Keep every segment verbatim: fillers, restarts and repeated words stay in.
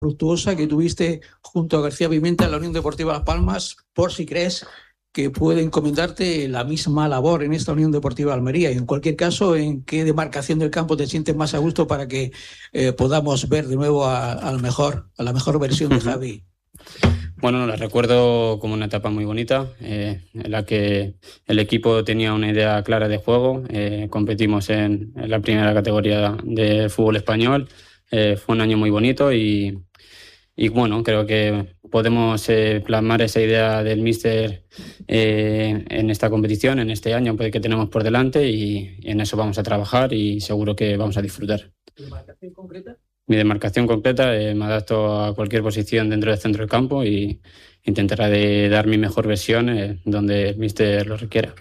fructuosa que tuviste junto a García Pimenta en la Unión Deportiva Las Palmas, por si crees que puede encomendarte la misma labor en esta Unión Deportiva Almería. Y en cualquier caso, ¿en qué demarcación del campo te sientes más a gusto para que eh, podamos ver de nuevo a, a, mejor, a la mejor versión de Javi? Bueno, la recuerdo como una etapa muy bonita, eh, en la que el equipo tenía una idea clara de juego. Eh, competimos en, en la primera categoría de fútbol español. Eh, fue un año muy bonito y, y bueno, creo que podemos eh, plasmar esa idea del míster eh, en esta competición, en este año que tenemos por delante, y, y en eso vamos a trabajar y seguro que vamos a disfrutar. ¿Tu demarcación concreta? Mi demarcación completa, eh, me adapto a cualquier posición dentro del centro del campo y intentaré de dar mi mejor versión eh, donde el míster lo requiera.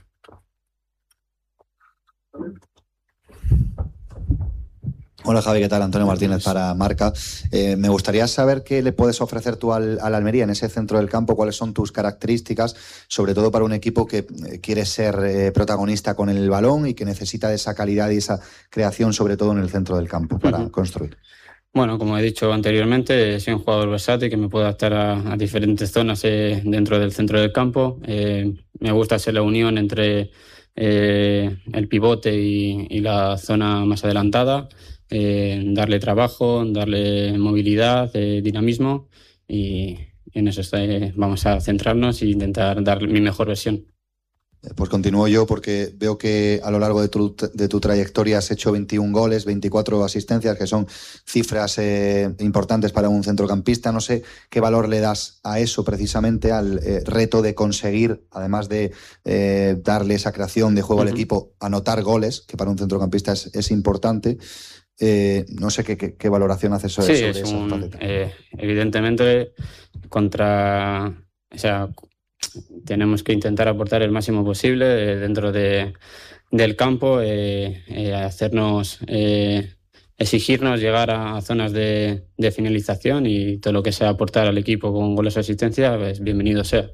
Hola Javi, ¿qué tal? Antonio Martínez para Marca. Eh, me gustaría saber qué le puedes ofrecer tú al, al Almería en ese centro del campo, cuáles son tus características, sobre todo para un equipo que eh, quiere ser eh, protagonista con el balón y que necesita de esa calidad y esa creación, sobre todo en el centro del campo, para uh-huh. construir. Bueno, como he dicho anteriormente, soy un jugador versátil que me puede adaptar a, a diferentes zonas eh, dentro del centro del campo. Eh, me gusta hacer la unión entre eh, el pivote y, y la zona más adelantada. Eh, darle trabajo, darle movilidad, eh, dinamismo y, y en eso está, eh, vamos a centrarnos e intentar dar mi mejor versión. Pues continúo yo porque veo que a lo largo de tu, de tu trayectoria has hecho veintiún goles, veinticuatro asistencias, que son cifras eh, importantes para un centrocampista. No sé qué valor le das a eso precisamente, al eh, reto de conseguir, además de eh, darle esa creación de juego uh-huh. al equipo, anotar goles, que para un centrocampista es, es importante. Eh, no sé qué, qué, qué valoración haces sobre, sí, sobre es esa un, eh, evidentemente, contra... O sea, tenemos que intentar aportar el máximo posible eh, dentro de, del campo, eh, eh, hacernos... Eh, exigirnos llegar a zonas de, de finalización y todo lo que sea aportar al equipo con goles o asistencia, pues bienvenido sea.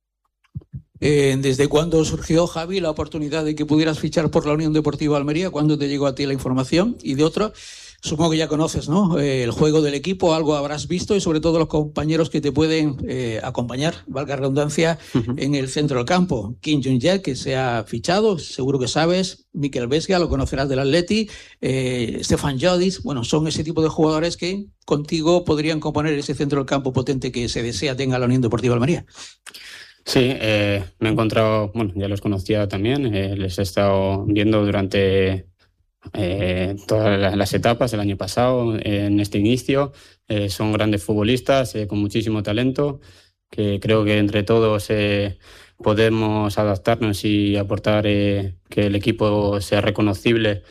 Eh, ¿Desde cuándo surgió, Javi, la oportunidad de que pudieras fichar por la Unión Deportiva Almería? ¿Cuándo te llegó a ti la información? Y de otro, supongo que ya conoces, ¿no? Eh, el juego del equipo, algo habrás visto y sobre todo los compañeros que te pueden eh, acompañar, valga redundancia, uh-huh. en el centro del campo. Kim Jong-jae, que se ha fichado, seguro que sabes. Mikel Vesga, lo conocerás del Atleti. Eh, Stefan Jodis, bueno, son ese tipo de jugadores que contigo podrían componer ese centro del campo potente que se desea tenga la Unión Deportiva Almería. Sí, eh, me he encontrado, bueno, ya los conocía también, eh, les he estado viendo durante eh, todas las etapas el año pasado, eh, en este inicio. Eh, son grandes futbolistas eh, con muchísimo talento, que creo que entre todos eh, podemos adaptarnos y aportar eh, que el equipo sea reconocible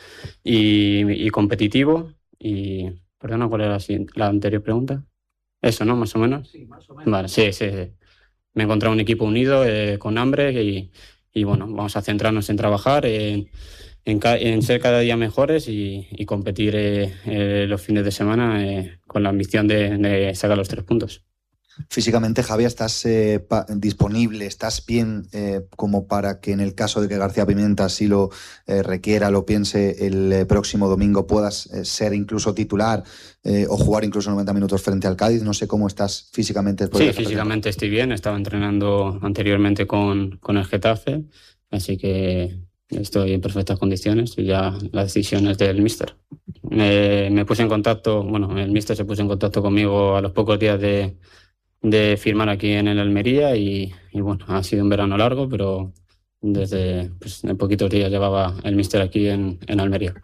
y, y competitivo. Y, perdona, ¿cuál era la, la anterior pregunta? Eso, ¿no? Más o menos. Sí, más o menos. Vale, sí, sí, sí. Me he encontrado un equipo unido, eh, con hambre y, y bueno, vamos a centrarnos en trabajar, en, en, ca- en ser cada día mejores y, y competir eh, eh, los fines de semana eh, con la ambición de, de sacar los tres puntos. Físicamente, Javier, ¿estás eh, pa- disponible? ¿Estás bien eh, como para que en el caso de que García Pimenta así lo eh, requiera, lo piense, el eh, próximo domingo puedas eh, ser incluso titular eh, o jugar incluso noventa minutos frente al Cádiz? No sé cómo estás físicamente. Sí, físicamente estoy bien. Estaba entrenando anteriormente con, con el Getafe, así que estoy en perfectas condiciones y ya la decisión es del míster. Me, me puse en contacto, bueno, el míster se puso en contacto conmigo a los pocos días de de firmar aquí en el Almería y, y bueno, ha sido un verano largo, pero desde pues, en poquitos días llevaba el míster aquí en, en Almería.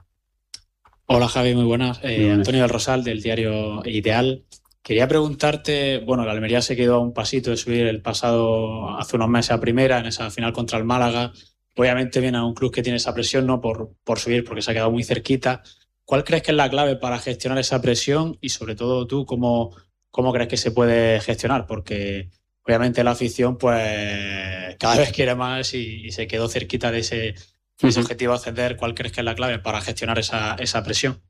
Hola Javi, muy buenas. Eh, muy buenas. Antonio del Rosal, del diario Ideal. Quería preguntarte, bueno, el Almería se quedó a un pasito de subir el pasado, hace unos meses a primera, en esa final contra el Málaga. Obviamente viene a un club que tiene esa presión, ¿no? Por, por subir, porque se ha quedado muy cerquita. ¿Cuál crees que es la clave para gestionar esa presión? Y sobre todo tú, ¿cómo, cómo crees que se puede gestionar? Porque obviamente la afición pues cada vez quiere más y, y se quedó cerquita de ese, de ese objetivo de ascender. ¿Cuál crees que es la clave para gestionar esa, esa presión?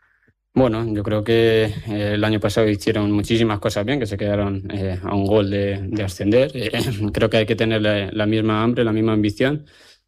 Bueno, yo creo que eh, el año pasado hicieron muchísimas cosas bien, que se quedaron eh, a un gol de, de ascender. Eh, creo que hay que tener la, la misma hambre, la misma ambición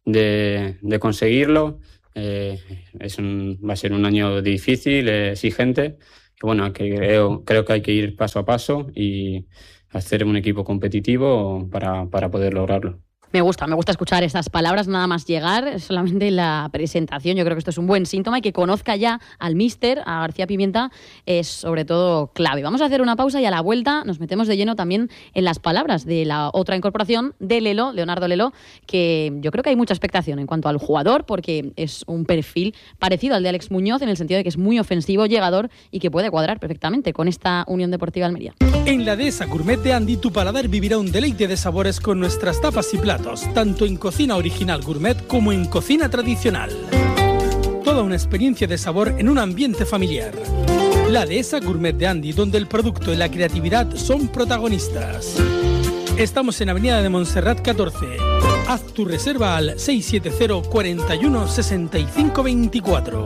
de, de conseguirlo. Eh, es un, va a ser un año difícil, eh, exigente, que bueno, que creo, creo que hay que ir paso a paso y hacer un equipo competitivo para, para poder lograrlo. Me gusta, me gusta escuchar estas palabras nada más llegar, solamente la presentación. Yo creo que esto es un buen síntoma y que conozca ya al míster, a García Pimienta, es sobre todo clave. Vamos a hacer una pausa y a la vuelta nos metemos de lleno también en las palabras de la otra incorporación de Lelo, Leonardo Lelo, que yo creo que hay mucha expectación en cuanto al jugador porque es un perfil parecido al de Alex Muñoz en el sentido de que es muy ofensivo, llegador y que puede cuadrar perfectamente con esta Unión Deportiva Almería. En la Dehesa Gourmet de Andy, tu paladar vivirá un deleite de sabores con nuestras tapas y platos, tanto en cocina original gourmet como en cocina tradicional. Toda una experiencia de sabor en un ambiente familiar. La Dehesa Gourmet de Andy, donde el producto y la creatividad son protagonistas. Estamos en Avenida de Montserrat catorce. Haz tu reserva al seis siete cero, cuatro uno, seis cinco dos cuatro.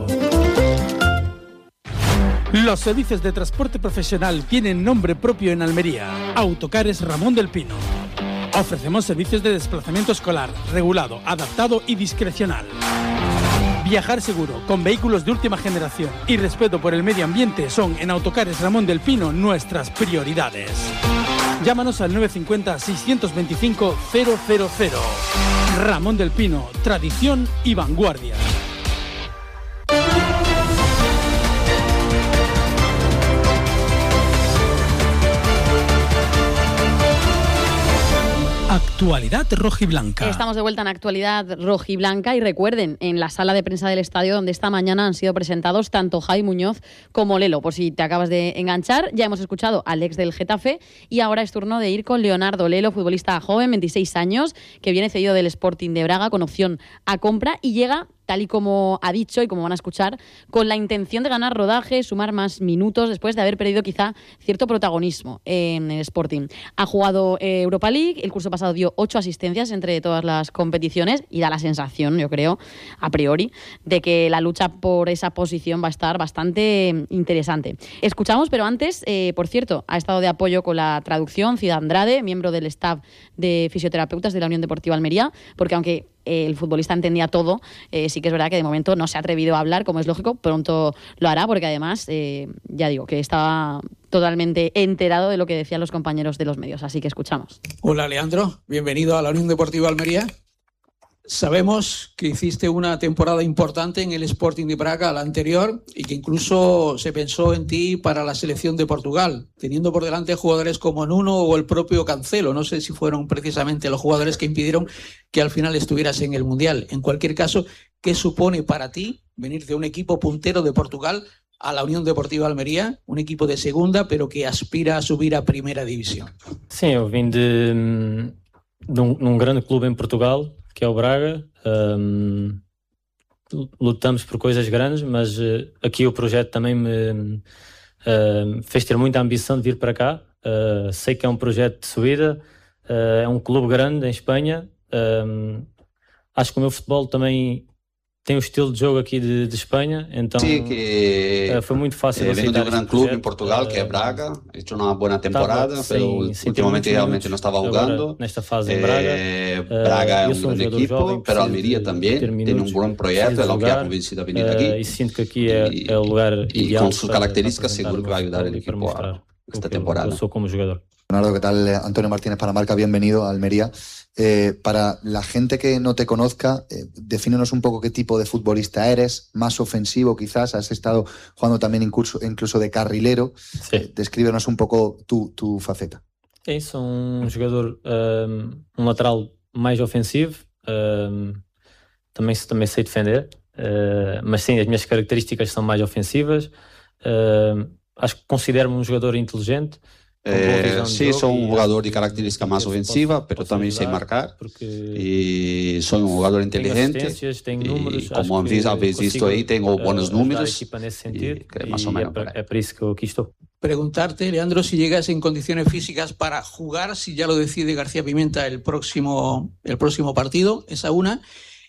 Los servicios de transporte profesional tienen nombre propio en Almería. Autocares Ramón del Pino. Ofrecemos servicios de desplazamiento escolar, regulado, adaptado y discrecional. Viajar seguro, con vehículos de última generación y respeto por el medio ambiente son en Autocares Ramón del Pino nuestras prioridades. Llámanos al nueve cinco cero, seis dos cinco, cero cero cero. Ramón del Pino, tradición y vanguardia. Actualidad rojiblanca. Estamos de vuelta en Actualidad rojiblanca y recuerden, en la sala de prensa del estadio donde esta mañana han sido presentados tanto Javi Muñoz como Lelo. Por si te acabas de enganchar, ya hemos escuchado al ex del Getafe y ahora es turno de ir con Leonardo Lelo, futbolista joven, veintiséis años, que viene cedido del Sporting de Braga con opción a compra y llega, tal y como ha dicho y como van a escuchar, con la intención de ganar rodaje, sumar más minutos después de haber perdido quizá cierto protagonismo en el Sporting. Ha jugado eh, Europa League, el curso pasado dio ocho asistencias entre todas las competiciones y da la sensación, yo creo, a priori, de que la lucha por esa posición va a estar bastante interesante. Escuchamos, pero antes, eh, por cierto, ha estado de apoyo con la traducción Cida Andrade, miembro del staff de fisioterapeutas de la Unión Deportiva Almería, porque aunque el futbolista entendía todo, eh, sí que es verdad que de momento no se ha atrevido a hablar, como es lógico, pronto lo hará, porque además, eh, ya digo, que estaba totalmente enterado de lo que decían los compañeros de los medios, así que escuchamos. Hola, Leandro, bienvenido a la Unión Deportiva Almería. Sabemos que hiciste una temporada importante en el Sporting de Braga, la anterior, y que incluso se pensó en ti para la selección de Portugal, teniendo por delante jugadores como Nuno o el propio Cancelo. No sé si fueron precisamente los jugadores que impidieron que al final estuvieras en el Mundial. En cualquier caso, ¿qué supone para ti venir de un equipo puntero de Portugal a la Unión Deportiva Almería, un equipo de segunda, pero que aspira a subir a Primera División? Sim, eu vim de, de um, num grande clube em Portugal, que é o Braga. Um, lutamos por coisas grandes, mas uh, aqui o projeto também me uh, fez ter muita ambição de vir para cá. Uh, sei que é um projeto de subida, uh, é um clube grande em Espanha. Um, acho que o meu futebol também tem o estilo de jogo aqui de, de Espanha, então sí, que, uh, foi muito fácil eh, vengo de un gran club projeto. en Portugal, que es Braga, he hecho una buena temporada, Estaba, pero sim, últimamente realmente no estaba jugando. Agora, nesta fase em Braga, eh, Braga uh, es un gran equipo, jovem, pero Almería también tiene un buen proyecto, es lo que ha convencido a venir uh, aquí. E sinto que aqui é, y, é o lugar y ideal con sus para, características para seguro que va a ayudar el equipo a esta temporada. Eu sou como jogador. Leonardo, ¿qué tal? Antonio Martínez para Marca, bienvenido a Almería. Eh, para la gente que no te conozca, eh, defínenos un poco qué tipo de futbolista eres, más ofensivo quizás, has estado jugando también incluso, incluso de carrilero. Sí. Eh, descríbenos un poco tu, tu faceta. É, sou um jogador, um, um lateral mais ofensivo, um, também, também sei defender, uh, mas sim, as minhas características são mais ofensivas. Uh, acho que considero-me um jogador inteligente. Eh, sí, soy un jugador de característica más ofensiva, pero también sé marcar y soy un jugador inteligente y como habéis visto ahí tengo buenos números y que más o menos por ahí. É por isso que eu aqui estou. Preguntarte, Leandro, si llegas en condiciones físicas para jugar, si ya lo decide García Pimienta el próximo, el próximo partido, esa una.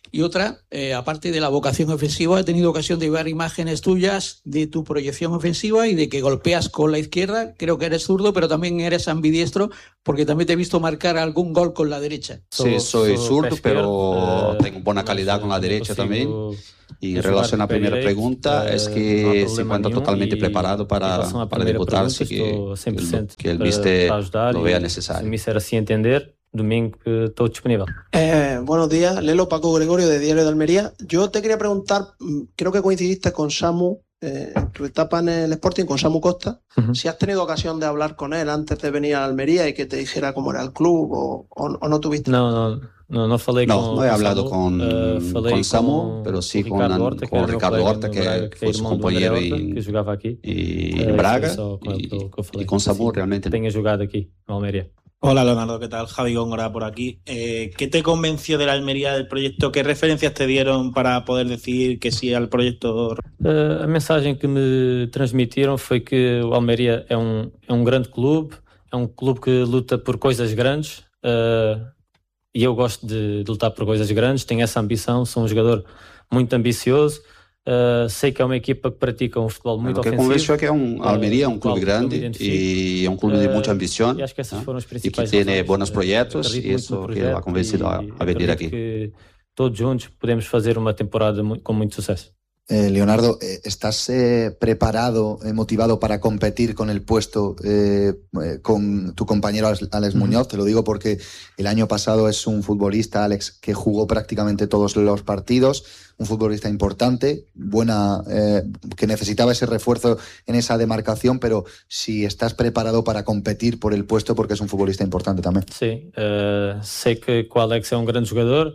Y otra, eh, aparte de la vocación ofensiva, he tenido ocasión de ver imágenes tuyas de tu proyección ofensiva y de que golpeas con la izquierda. Creo que eres zurdo, pero también eres ambidiestro, porque también te he visto marcar algún gol con la derecha. Sí, soy zurdo, pero tengo buena calidad con la derecha también. Y en relación a la primera pregunta, es que se encuentra totalmente preparado para, para debutar, así que, que el míster lo vea necesario. El míster así entender, domingo todo disponible. Eh, buenos días, Lelo, Paco Gregorio de Diario de Almería. Yo te quería preguntar, creo que coincidiste con Samu eh, en tu etapa en el Sporting, con Samu Costa, uh-huh. si has tenido ocasión de hablar con él antes de venir a Almería y que te dijera cómo era el club o, o, o no tuviste. No, no. No, no, falei no, con, no he hablado con, con, uh, con Samu, con, pero sí con Ricardo Horta, con que, Ricardo Horta, que, Braga, que fue su compañero en, que jogava aqui. Y, en Braga. Uh, y, y con Samu sí, realmente. Tengo jugado aquí, en Almería. Hola Leonardo, ¿qué tal? Javi Góngora por aquí. Eh, ¿Qué te convenció de la Almería del proyecto? ¿Qué referencias te dieron para poder decir que sí al proyecto? Uh, a mensagem que me transmitiram foi que o Almería é um, é um grande clube, é um clube que luta por coisas grandes. Uh, E eu gosto de, de lutar por coisas grandes, tenho essa ambição, sou um jogador muito ambicioso, uh, sei que é uma equipa que pratica um futebol muito ofensivo. Lo que convenció es que é um, Almería é um clube grande e é um clube de muita ambição uh, e, e que tem bons projetos e isso que lo ha convencido a, a venir aqui. Que todos juntos podemos fazer uma temporada muy, com muito sucesso. Eh, Leonardo, eh, ¿estás eh, preparado, eh, motivado para competir con el puesto eh, eh, con tu compañero Alex, Alex uh-huh. Muñoz? Te lo digo porque el año pasado es un futbolista, Alex, que jugó prácticamente todos los partidos, un futbolista importante, buena, eh, que necesitaba ese refuerzo en esa demarcación, pero si estás preparado para competir por el puesto porque es un futbolista importante también. Sí, uh, sei que o Alex é um grande jogador,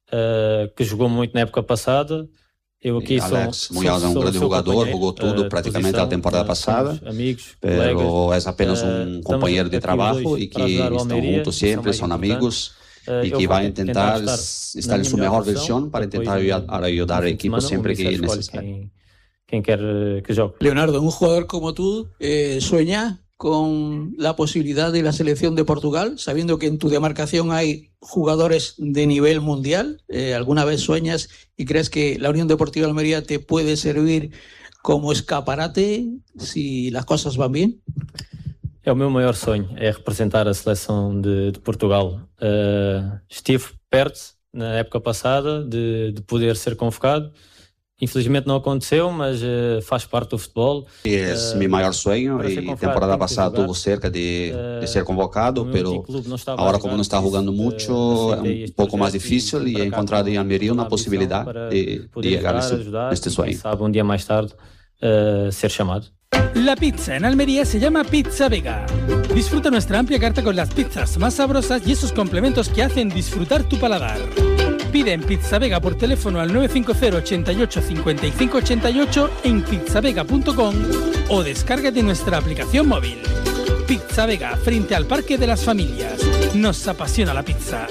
uh, que jogou muito na época passada. Eu aqui Alex Muñoz é um grande jogador, jogou tudo praticamente a temporada passada, amigos, pero é apenas um companheiro de trabalho e que estão juntos sempre, são amigos e que vai tentar estar em sua melhor versão para tentar ajudar a equipe sempre que necessário. Quem quer que jogue. Leonardo, un jugador como tú eh, sueña con la posibilidad de la selección de Portugal, sabiendo que en tu demarcación hay jugadores de nivel mundial. Eh, ¿Alguna vez sueñas y crees que la Unión Deportiva Almería te puede servir como escaparate si las cosas van bien? É o meu maior sonho, é representar a seleção de, de Portugal. Uh, estive perto, na época passada, de, de poder ser convocado. Infelizmente não aconteceu, mas uh, faz parte do futebol. É uh, meu maior sonho e a temporada passada tuvo cerca de, uh, de ser convocado, pero agora como não está jogando muito, uh, é um pouco mais difícil e he encontrado em Almería uma possibilidade de, de chegar a este sonho. Sabe um dia mais tarde uh, ser chamado. La pizza en Almería se llama Pizza Vega. Disfruta nuestra amplia carta con las pizzas más sabrosas y esos complementos que hacen disfrutar tu paladar. Pide en Pizza Vega por teléfono al nueve cinco cero ochenta y ocho cincuenta y cinco ochenta y ocho en pizzavega punto com o descárgate nuestra aplicación móvil. Pizza Vega, frente al Parque de las Familias. Nos apasiona la pizza.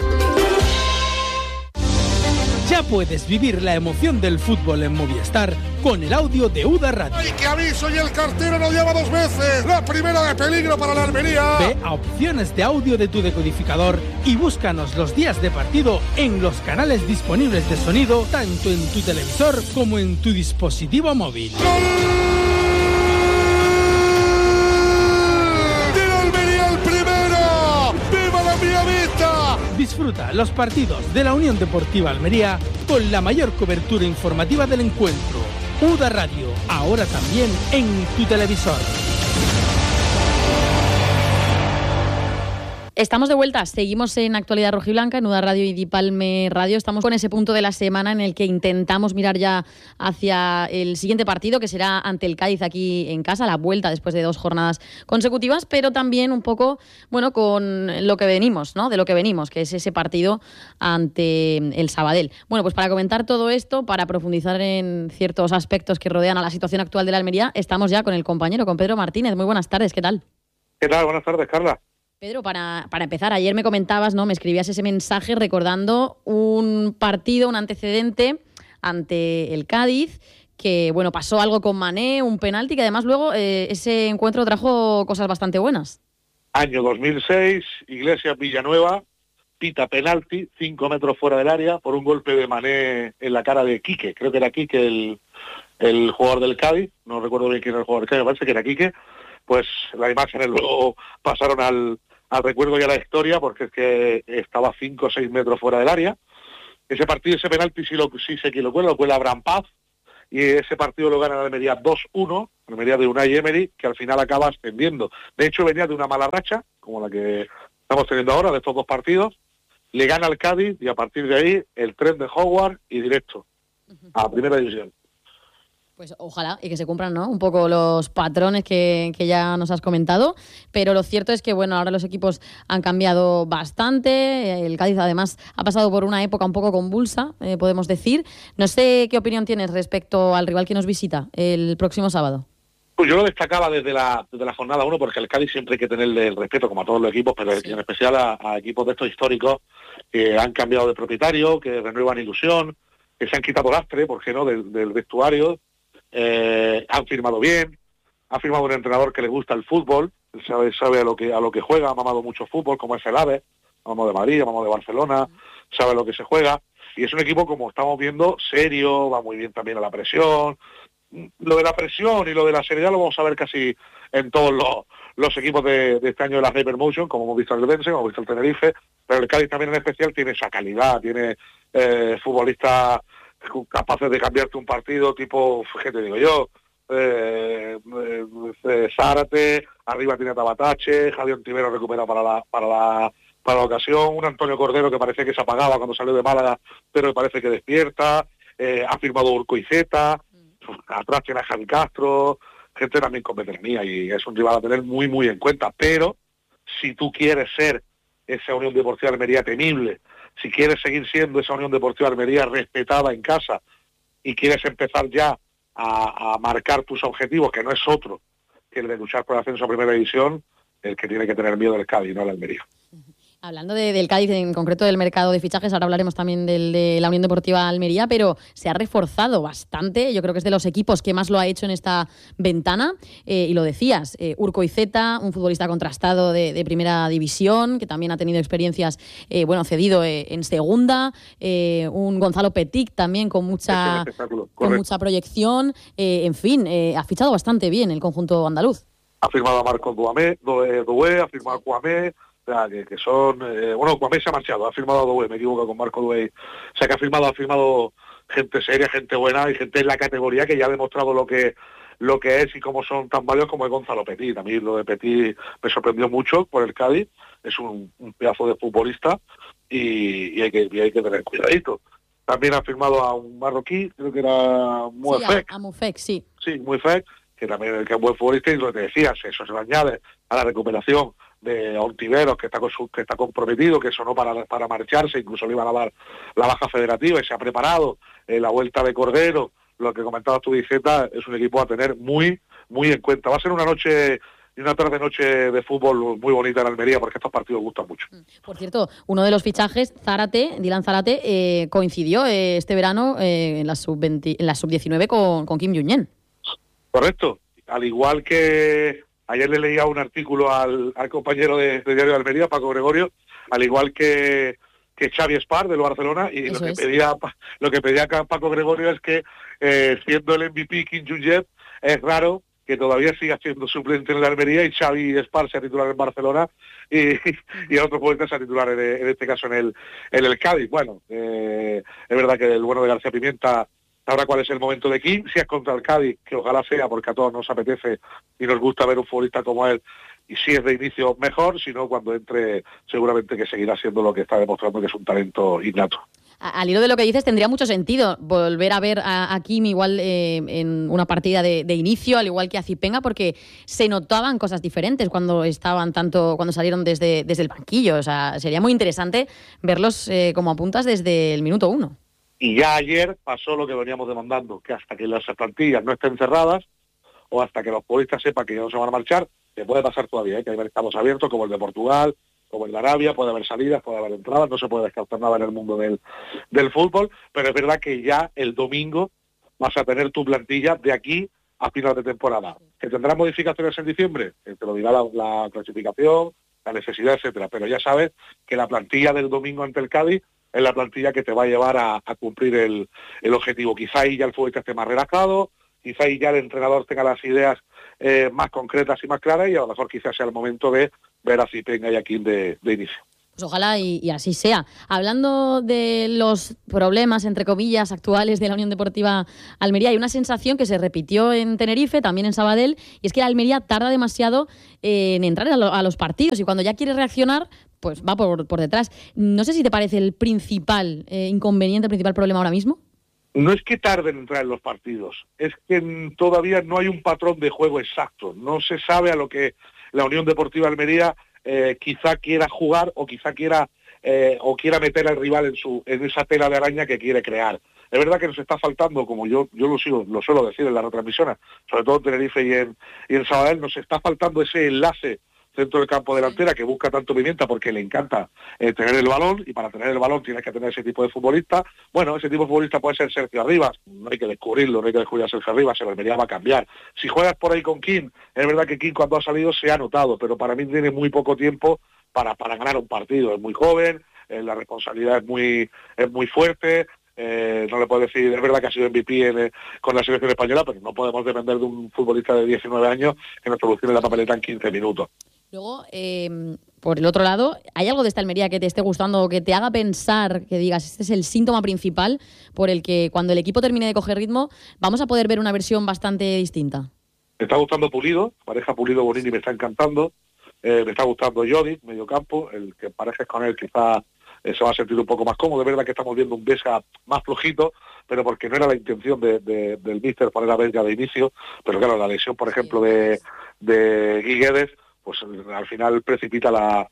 Ya puedes vivir la emoción del fútbol en Movistar con el audio de U D A Radio. ¡Ay, qué aviso! Y el cartero lo lleva dos veces. La primera de peligro para la Almería. Ve a opciones de audio de tu decodificador y búscanos los días de partido en los canales disponibles de sonido, tanto en tu televisor como en tu dispositivo móvil. ¡Gol! Disfruta los partidos de la Unión Deportiva Almería con la mayor cobertura informativa del encuentro. U D A Radio, ahora también en tu televisor. Estamos de vuelta, seguimos en Actualidad Rojiblanca, en U D A Radio y Dipalme Radio. Estamos con ese punto de la semana en el que intentamos mirar ya hacia el siguiente partido, que será ante el Cádiz aquí en casa, la vuelta después de dos jornadas consecutivas, pero también un poco, bueno, con lo que venimos, ¿no? De lo que venimos, que es ese partido ante el Sabadell. Bueno, pues para comentar todo esto, para profundizar en ciertos aspectos que rodean a la situación actual de la Almería, estamos ya con el compañero, con Pedro Martínez. Muy buenas tardes, ¿qué tal? ¿Qué tal? Buenas tardes, Carla. Pedro, para, para empezar, ayer me comentabas, ¿no? Me escribías ese mensaje recordando un partido, un antecedente ante el Cádiz, que bueno, pasó algo con Mané, un penalti, que además luego eh, ese encuentro trajo cosas bastante buenas. Año dos mil seis, Iglesias Villanueva, pita penalti, cinco metros fuera del área, por un golpe de Mané en la cara de Quique. Creo que era Quique el, el jugador del Cádiz, no recuerdo bien quién era el jugador del Cádiz, me parece que era Quique. Pues las imágenes luego pasaron al, al recuerdo y a la historia, porque es que estaba cinco o seis metros fuera del área. Ese partido, ese penalti, sí, lo, sí sé quién lo cuela, lo cuela Abraham Paz, y ese partido lo gana la Almería dos uno, la Almería de Unai Emery, que al final acaba ascendiendo. De hecho, venía de una mala racha, como la que estamos teniendo ahora, de estos dos partidos, le gana al Cádiz, y a partir de ahí, el tren de Howard y directo a Primera División. Pues ojalá, y que se cumplan, ¿no?, un poco los patrones que, que ya nos has comentado, pero lo cierto es que, bueno, ahora los equipos han cambiado bastante, el Cádiz además ha pasado por una época un poco convulsa, eh, podemos decir. No sé qué opinión tienes respecto al rival que nos visita el próximo sábado. Pues yo lo destacaba desde la, desde la jornada uno, porque el Cádiz siempre hay que tenerle el respeto, como a todos los equipos, pero sí, en especial a, a equipos de estos históricos que han cambiado de propietario, que renuevan ilusión, que se han quitado lastre, ¿por qué no?, del, del vestuario. Eh, han firmado bien, ha firmado un entrenador que le gusta el fútbol, sabe, sabe a lo que a lo que juega, ha mamado mucho fútbol, como es el AVE, ha mamado de Madrid, ha mamado de Barcelona, sabe lo que se juega, y es un equipo, como estamos viendo, serio, va muy bien también a la presión. Lo de la presión y lo de la seriedad lo vamos a ver casi en todos los, los equipos de, de este año de la Hypermotion, como hemos visto el Dense, como hemos visto el Tenerife, pero el Cádiz también en especial tiene esa calidad, tiene eh, futbolistas capaces de cambiarte un partido, tipo, ¿qué te digo yo? Eh, eh, Zárate, arriba tiene a Tabatache, Javier Ontivero recupera para la, para la para la ocasión, un Antonio Cordero que parecía que se apagaba cuando salió de Málaga, pero parece que despierta, eh, ha firmado Urcoizeta, atrás tiene a Javi Castro, gente también con veteranía, y es un rival a tener muy muy en cuenta, pero si tú quieres ser esa Unión Deportiva Almería temible, si quieres seguir siendo esa Unión Deportiva Almería respetada en casa y quieres empezar ya a, a marcar tus objetivos, que no es otro que el de luchar por el ascenso a Primera División, el que tiene que tener miedo el Cádiz, no el Almería. Hablando de, del Cádiz, en concreto del mercado de fichajes, ahora hablaremos también del, de la Unión Deportiva Almería, pero se ha reforzado bastante. Yo creo que es de los equipos que más lo ha hecho en esta ventana. Eh, y lo decías, eh, Urcoizeta, un futbolista contrastado de, de Primera División, que también ha tenido experiencias, eh, bueno, cedido eh, en Segunda. Eh, un Gonzalo Petit también con mucha, con mucha proyección. Eh, en fin, eh, ha fichado bastante bien el conjunto andaluz. Ha firmado a Marcos Duamé, Doué, ha firmado a Cuamé. O sea, que, que son... Eh, bueno, Cuamé se ha marchado, ha firmado a Doué, me equivoco con Marco Doué. O sea, que ha firmado, ha firmado gente seria, gente buena y gente en la categoría que ya ha demostrado lo que lo que es y cómo son tan válidos como es Gonzalo Petit. A mí lo de Petit me sorprendió mucho por el Cádiz. Es un, un pedazo de futbolista y, y, hay que, y hay que tener cuidadito. También ha firmado a un marroquí, creo que era Muefek. Sí, a, a Muefek, sí. Sí, Muefek, que también que es buen futbolista, y lo que te decías, eso se lo añade a la recuperación de Ontiveros, que está con su, que está comprometido, que sonó para, para marcharse, incluso le iban a dar la baja federativa y se ha preparado. Eh, la vuelta de Cordero, lo que comentabas tú, Diceta, es un equipo a tener muy, muy en cuenta. Va a ser una noche y una tarde-noche de fútbol muy bonita en Almería, porque estos partidos gustan mucho. Por cierto, uno de los fichajes, Zárate, Dylan Zárate, eh, coincidió eh, este verano eh, en la sub veinte, en la sub diecinueve con, con Kim Junyent. Correcto. Al igual que ayer le leía un artículo al, al compañero de, de Diario de Almería, Paco Gregorio, al igual que, que Xavi Espar del Barcelona, y lo que, pedía, lo que pedía Paco Gregorio es que, eh, siendo el M V P Kim Junyent, es raro que todavía siga siendo suplente en la Almería y Xavi Espar sea titular en Barcelona y, y otro jugador sea titular en, en este caso en el, en el Cádiz. Bueno, eh, es verdad que el bueno de García Pimienta sabrá cuál es el momento de Kim, si es contra el Cádiz, que ojalá sea, porque a todos nos apetece y nos gusta ver un futbolista como él, y si es de inicio mejor, si no, cuando entre seguramente que seguirá siendo lo que está demostrando, que es un talento innato. Al hilo de lo que dices, tendría mucho sentido volver a ver a, a Kim igual eh, en una partida de, de inicio, al igual que a Zipenga, porque se notaban cosas diferentes cuando estaban tanto, cuando salieron desde, desde el banquillo. O sea, sería muy interesante verlos eh, como apuntas desde el minuto uno. Y ya ayer pasó lo que veníamos demandando, que hasta que las plantillas no estén cerradas o hasta que los futbolistas sepan que ya no se van a marchar, que puede pasar todavía, ¿eh? Que hay mercados abiertos como el de Portugal, como el de Arabia, puede haber salidas, puede haber entradas, no se puede descartar nada en el mundo del, del fútbol, pero es verdad que ya el domingo vas a tener tu plantilla de aquí a final de temporada. ¿Que tendrá modificaciones en diciembre? Que te lo dirá la, la clasificación, la necesidad, etcétera. Pero ya sabes que la plantilla del domingo ante el Cádiz es la plantilla que te va a llevar a, a cumplir el, el objetivo. Quizá ahí ya el futbolista esté más relajado, quizá ahí ya el entrenador tenga las ideas eh, más concretas y más claras, y a lo mejor quizás sea el momento de ver a Zipenga y a Kim de, de inicio. Pues ojalá y, y así sea. Hablando de los problemas, entre comillas, actuales de la Unión Deportiva Almería, hay una sensación que se repitió en Tenerife, también en Sabadell, y es que la Almería tarda demasiado en entrar a, lo, a los partidos, y cuando ya quiere reaccionar, pues va por, por detrás. No sé si te parece el principal eh, inconveniente, el principal problema ahora mismo. No es que tarden en entrar en los partidos, es que todavía no hay un patrón de juego exacto. No se sabe a lo que la Unión Deportiva Almería Eh, quizá quiera jugar o quizá quiera eh, o quiera meter al rival en su en esa tela de araña que quiere crear. Es verdad que nos está faltando, como yo yo lo sigo, lo suelo decir en las retransmisiones, sobre todo en Tenerife y en, y en Sabadell, nos está faltando ese enlace centro del campo delantera que busca tanto Pimienta porque le encanta eh, tener el balón, y para tener el balón tienes que tener ese tipo de futbolista. Bueno, ese tipo de futbolista puede ser Sergio Arribas, no hay que descubrirlo, no hay que descubrir a Sergio Arribas, el Almería va a cambiar. Si juegas por ahí con Kim, es verdad que Kim cuando ha salido se ha notado, pero para mí tiene muy poco tiempo para, para ganar un partido. Es muy joven, eh, la responsabilidad es muy, es muy fuerte. Eh, no le puedo decir, es verdad que ha sido M V P en, eh, con la selección española, pero no podemos depender de un futbolista de diecinueve años que nos solucione la papeleta en quince minutos. Luego, eh, por el otro lado, ¿hay algo de esta Almería que te esté gustando o que te haga pensar, que digas, este es el síntoma principal por el que cuando el equipo termine de coger ritmo vamos a poder ver una versión bastante distinta? Me está gustando Pulido, pareja Pulido-Bonini me está encantando, eh, me está gustando Jodi, medio campo, el que parejes con él quizá eh, se va a sentir un poco más cómodo. Es verdad que estamos viendo un Vesga más flojito, pero porque no era la intención de, de, del míster poner a Vesga de inicio, pero claro, la lesión, por ejemplo, de, de Guiguedes, pues al final precipita la,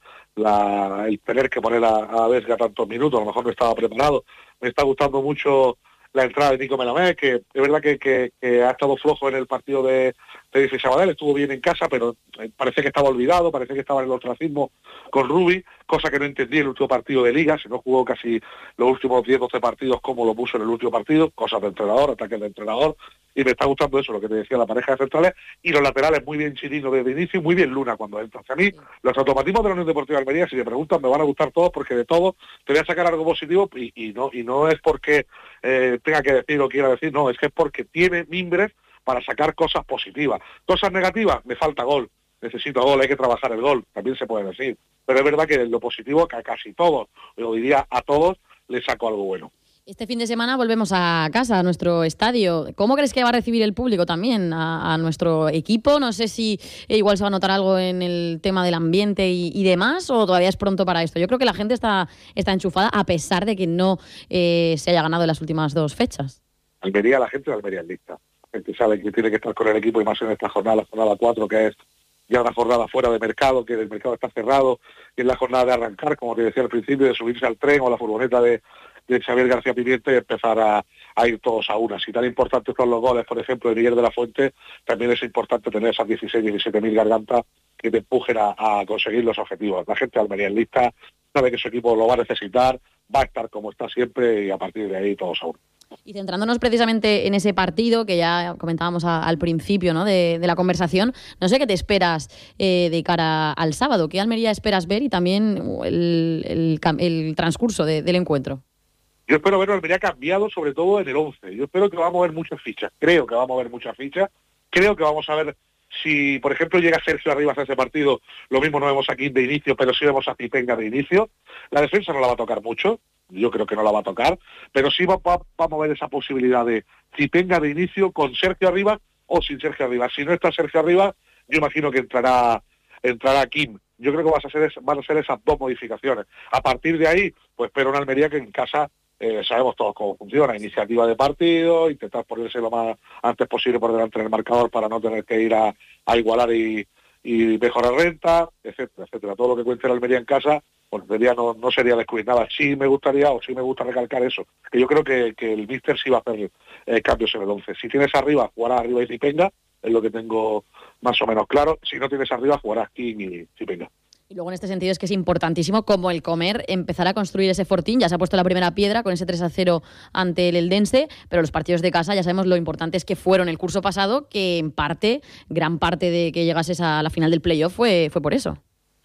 la, el tener que poner a, a Vesga tantos minutos, a lo mejor no estaba preparado. Me está gustando mucho la entrada de Nico Melamé, que es verdad que, que, que ha estado flojo en el partido de Tenerife y Sabadell, estuvo bien en casa, pero parece que estaba olvidado, parece que estaba en el ostracismo con Rubi, cosa que no entendí en el último partido de Liga, se no jugó casi los últimos diez doce partidos como lo puso en el último partido, cosas de entrenador, ataques de entrenador, y me está gustando eso, lo que te decía, la pareja de centrales, y los laterales muy bien Chirino desde el inicio y muy bien Luna cuando entra. A mí, los automatismos de la Unión Deportiva de Almería, si me preguntan, me van a gustar todos, porque de todo te voy a sacar algo positivo, y, y no y no es porque eh, tenga que decir o quiera decir, no, es que es porque tiene mimbres para sacar cosas positivas. Cosas negativas, me falta gol, necesito gol, hay que trabajar el gol, también se puede decir. Pero es verdad que en lo positivo, que a casi todos, yo diría a todos, le saco algo bueno. Este fin de semana volvemos a casa, a nuestro estadio. ¿Cómo crees que va a recibir el público también a, a nuestro equipo? No sé si igual se va a notar algo en el tema del ambiente y, y demás, o todavía es pronto para esto. Yo creo que la gente está, está enchufada a pesar de que no eh, se haya ganado en las últimas dos fechas. Almería, la gente de Almería es lista. La gente sabe que tiene que estar con el equipo, y más en esta jornada, la jornada cuatro, que es ya una jornada fuera de mercado, que el mercado está cerrado, y es la jornada de arrancar, como te decía al principio, de subirse al tren o a la furgoneta de, de Xavier García Pimienta y empezar a, a ir todos a una. Si tan importantes son los goles, por ejemplo, de Miguel de la Fuente, también es importante tener esas dieciséis, diecisiete mil gargantas que te empujen a, a conseguir los objetivos. La gente de Almería es lista, sabe que su equipo lo va a necesitar, va a estar como está siempre, y a partir de ahí todos a una. Y centrándonos precisamente en ese partido que ya comentábamos a, al principio, ¿no?, de, de la conversación, no sé qué te esperas eh, de cara al sábado, qué Almería esperas ver, y también el, el, el transcurso de, del encuentro. Yo espero ver a Almería cambiado, sobre todo en el once. Yo espero que va a mover muchas fichas, creo que va a mover muchas fichas, creo que vamos a ver si, por ejemplo, llega Sergio Arribas a ese partido, lo mismo no vemos aquí de inicio, pero sí vemos a Zipenga de inicio. La defensa no la va a tocar mucho, yo creo que no la va a tocar, pero sí va, va, va a mover esa posibilidad de Zipenga de inicio con Sergio Arribas o sin Sergio Arribas. Si no está Sergio Arribas, yo imagino que entrará entrará Kim. Yo creo que van a ser, van a ser esas dos modificaciones. A partir de ahí, pues espero una Almería que en casa eh, sabemos todos cómo funciona, iniciativa de partido, intentar ponerse lo más antes posible por delante del marcador para no tener que ir a, a igualar y, y mejorar renta, etcétera, etcétera. Todo lo que cuente la Almería en casa, pues sería, no, no sería descubrir nada. Sí me gustaría, o sí me gusta recalcar eso, que yo creo que, que el míster sí va a hacer eh, cambios en el once. Si tienes arriba, jugará arriba y Zipenga, es lo que tengo más o menos claro. Si no tienes arriba, jugarás King y Zipenga. Y luego en este sentido es que es importantísimo, como el Comer, empezar a construir ese fortín. Ya se ha puesto la primera piedra con ese tres a cero ante el Eldense, pero los partidos de casa ya sabemos lo importantes que fueron el curso pasado, que en parte, gran parte de que llegases a la final del playoff fue, fue por eso.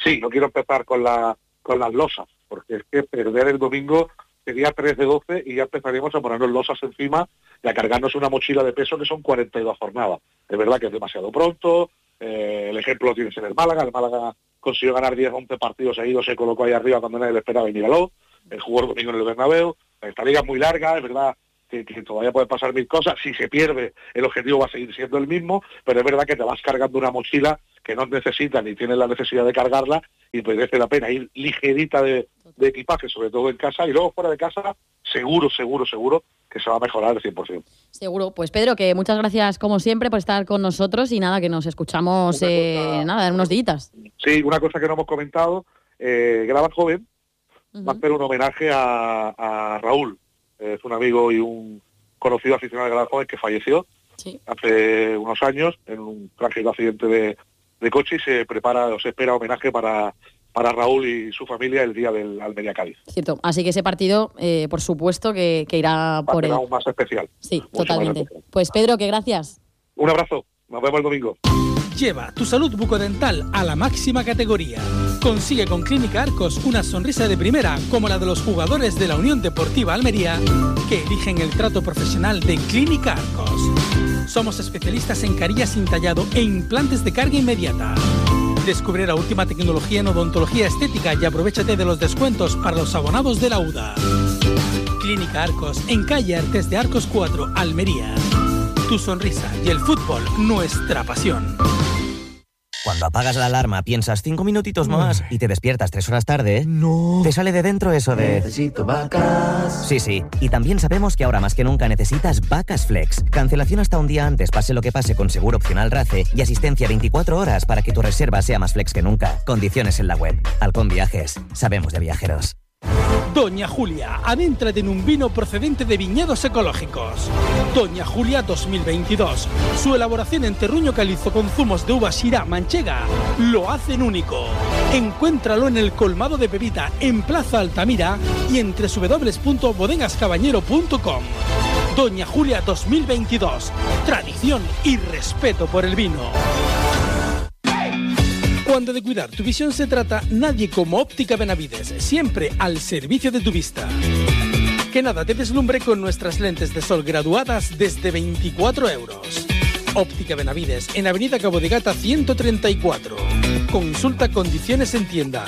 sí, no quiero empezar con la con las losas, porque es que perder el domingo sería tres de doce y ya empezaríamos a ponernos losas encima y a cargarnos una mochila de peso que son cuarenta y dos jornadas. Es verdad que es demasiado pronto, eh, el ejemplo lo tienes en el Málaga, el Málaga consiguió ganar diez once partidos seguidos, se colocó ahí arriba cuando nadie le esperaba y míralo, el jugó el domingo en el Bernabéu. Esta liga es muy larga, es verdad que, que todavía pueden pasar mil cosas, si se pierde el objetivo va a seguir siendo el mismo, pero es verdad que te vas cargando una mochila que no necesitas ni tienes la necesidad de cargarla y merece la pena ir ligerita de, de equipaje, sobre todo en casa, y luego fuera de casa, seguro, seguro, seguro que se va a mejorar al cien por ciento. Seguro. Pues Pedro, que muchas gracias como siempre por estar con nosotros y nada, que nos escuchamos eh, nada, en unos días. Sí, una cosa que no hemos comentado, eh, Graba Joven uh-huh. va a hacer un homenaje a, a Raúl, eh, es un amigo y un conocido aficionado de Graba Joven que falleció sí. hace unos años en un trágico accidente de, de coche y se prepara o se espera homenaje para para Raúl y su familia el día del Almería Cádiz. Cierto, así que ese partido, eh, por supuesto, que, que irá por él. Aún más especial. Sí, totalmente. Especial. Pues Pedro, que gracias. Un abrazo, nos vemos el domingo. Lleva tu salud bucodental a la máxima categoría. Consigue con Clínica Arcos una sonrisa de primera como la de los jugadores de la Unión Deportiva Almería que eligen el trato profesional de Clínica Arcos. Somos especialistas en carillas sin tallado e implantes de carga inmediata. Descubre la última tecnología en odontología estética y aprovéchate de los descuentos para los abonados de la U D A. Clínica Arcos, en calle Artes de Arcos cuatro, Almería. Tu sonrisa y el fútbol, nuestra pasión. Cuando apagas la alarma piensas cinco minutitos más y te despiertas tres horas tarde, no. Te sale de dentro eso de... Necesito vacas. Sí, sí. Y también sabemos que ahora más que nunca necesitas Vacas Flex. Cancelación hasta un día antes, pase lo que pase, con seguro opcional RACE y asistencia veinticuatro horas para que tu reserva sea más flex que nunca. Condiciones en la web. Halcón Viajes. Sabemos de viajeros. Doña Julia, adéntrate en un vino procedente de viñedos ecológicos. Doña Julia dos mil veintidós. Su elaboración en terruño calizo con zumos de uva Syrah manchega lo hacen único. Encuéntralo en el colmado de Pepita en Plaza Altamira y en doble u doble u doble u punto bodegas cabañero punto com. Doña Julia dos mil veintidós. Tradición y respeto por el vino. Cuando de cuidar tu visión se trata, nadie como Óptica Benavides, siempre al servicio de tu vista. Que nada te deslumbre con nuestras lentes de sol graduadas desde veinticuatro euros. Óptica Benavides, en Avenida Cabo de Gata ciento treinta y cuatro. Consulta condiciones en tienda.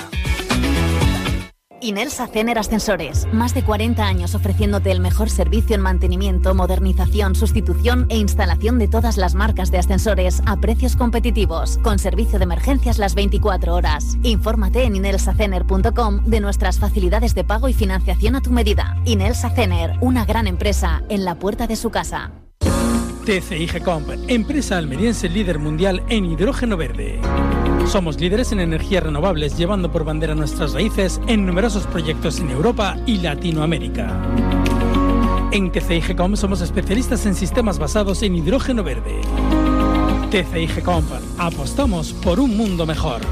Inelsa Cener Ascensores, más de cuarenta años ofreciéndote el mejor servicio en mantenimiento, modernización, sustitución e instalación de todas las marcas de ascensores a precios competitivos, con servicio de emergencias las veinticuatro horas. Infórmate en inelsa cener punto com de nuestras facilidades de pago y financiación a tu medida. Inelsa Cener, una gran empresa en la puerta de su casa. T C I G-Comp, empresa almeriense líder mundial en hidrógeno verde. Somos líderes en energías renovables, llevando por bandera nuestras raíces en numerosos proyectos en Europa y Latinoamérica. En T C I G-Comp somos especialistas en sistemas basados en hidrógeno verde. T C I G-Comp, apostamos por un mundo mejor.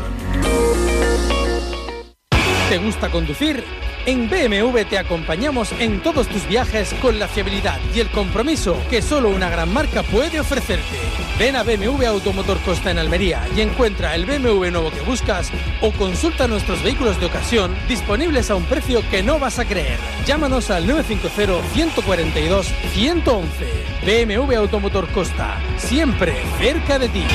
¿Te gusta conducir? En B M W te acompañamos en todos tus viajes con la fiabilidad y el compromiso que solo una gran marca puede ofrecerte. Ven a B M W Automotor Costa en Almería y encuentra el B M W nuevo que buscas o consulta nuestros vehículos de ocasión disponibles a un precio que no vas a creer. Llámanos al nueve cinco cero, uno cuatro dos, uno uno uno. B M W Automotor Costa, siempre cerca de ti.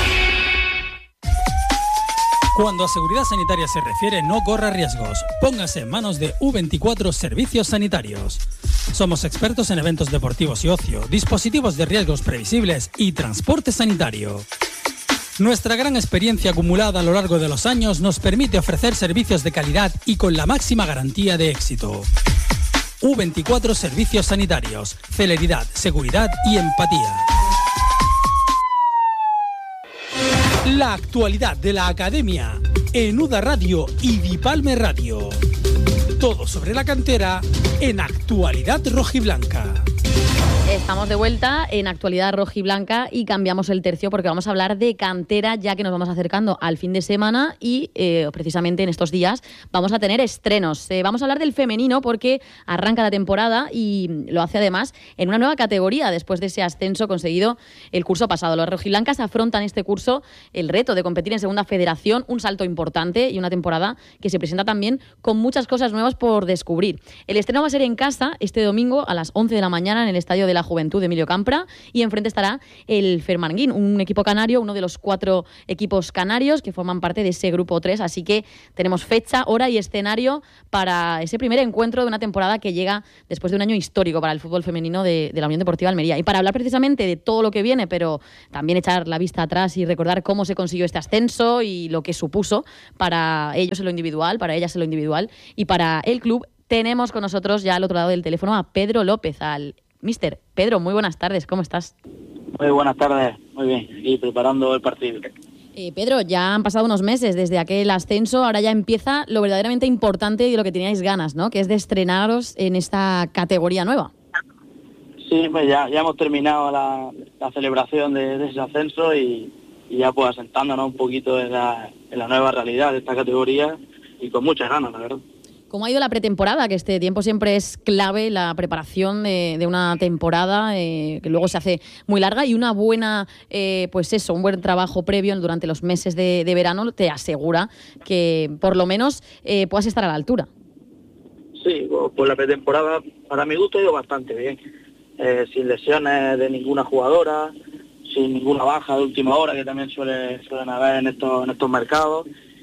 Cuando a seguridad sanitaria se refiere, no corra riesgos. Póngase en manos de U veinticuatro Servicios Sanitarios. Somos expertos en eventos deportivos y ocio, dispositivos de riesgos previsibles y transporte sanitario. Nuestra gran experiencia acumulada a lo largo de los años nos permite ofrecer servicios de calidad y con la máxima garantía de éxito. U veinticuatro Servicios Sanitarios. Celeridad, seguridad y empatía. La actualidad de la Academia en U D A Radio y Dipalme Radio. Todo sobre la cantera en Actualidad Rojiblanca. Estamos de vuelta en Actualidad Rojiblanca y cambiamos el tercio porque vamos a hablar de cantera, ya que nos vamos acercando al fin de semana y eh, precisamente en estos días vamos a tener estrenos. Eh, vamos a hablar del femenino porque arranca la temporada y lo hace además en una nueva categoría después de ese ascenso conseguido el curso pasado. Los rojiblancas afrontan este curso el reto de competir en Segunda Federación, un salto importante y una temporada que se presenta también con muchas cosas nuevas por descubrir. El estreno va a ser en casa este domingo a las once de la mañana en el Estadio de la Juventud de Emilio Campra y enfrente estará el Fermanguín, un equipo canario, uno de los cuatro equipos canarios que forman parte de ese grupo tres, así que tenemos fecha, hora y escenario para ese primer encuentro de una temporada que llega después de un año histórico para el fútbol femenino de, de la Unión Deportiva Almería. Y para hablar precisamente de todo lo que viene, pero también echar la vista atrás y recordar cómo se consiguió este ascenso y lo que supuso para ellos en lo individual, para ellas en lo individual y para el club, tenemos con nosotros ya al otro lado del teléfono a Pedro López, al Mister. Pedro, muy buenas tardes, ¿cómo estás? Muy buenas tardes, muy bien, y preparando el partido. Eh, Pedro, ya han pasado unos meses desde aquel ascenso, ahora ya empieza lo verdaderamente importante y de lo que teníais ganas, ¿no? Que es de estrenaros en esta categoría nueva. Sí, pues ya, ya hemos terminado la, la celebración de, de ese ascenso y, y ya pues asentándonos un poquito en la, en la nueva realidad de esta categoría y con muchas ganas, la verdad. ¿Cómo ha ido la pretemporada? Que este tiempo siempre es clave, la preparación de, de una temporada eh, que luego se hace muy larga y una buena, eh, pues eso, un buen trabajo previo durante los meses de, de verano te asegura que por lo menos eh, puedas estar a la altura. Sí, pues la pretemporada para mi gusto ha ido bastante bien, eh, sin lesiones de ninguna jugadora, sin ninguna baja de última hora que también suele, suelen haber en estos, en estos mercados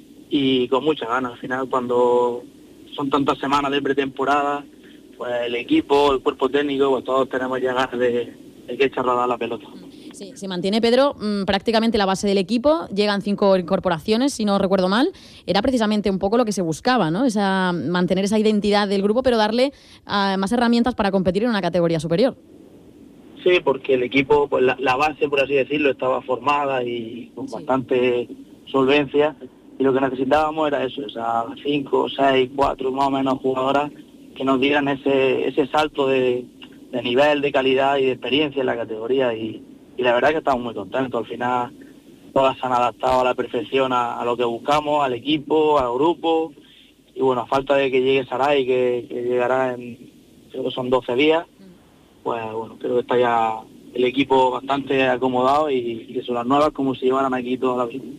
y con muchas ganas. Al final cuando son tantas semanas de pretemporada, pues el equipo, el cuerpo técnico, pues todos tenemos ya ganas de, de que echar a rodar la pelota. Sí, se mantiene, Pedro, mmm, prácticamente la base del equipo, llegan cinco incorporaciones, si no recuerdo mal, era precisamente un poco lo que se buscaba, ¿no? Esa, mantener esa identidad del grupo, pero darle uh, más herramientas para competir en una categoría superior. Sí, porque el equipo, pues la, la base, por así decirlo, estaba formada y con sí. bastante solvencia. Y lo que necesitábamos era eso, esas cinco, seis, cuatro más o menos jugadoras que nos dieran ese ese salto de, de nivel, de calidad y de experiencia en la categoría. Y, y la verdad es que estamos muy contentos. Al final todas se han adaptado a la perfección a, a lo que buscamos, al equipo, al grupo. Y bueno, a falta de que llegue Saray, que, que llegará en, creo que son doce días, pues bueno, creo que está ya el equipo bastante acomodado y, y que son las nuevas como si llevaran aquí toda la vida.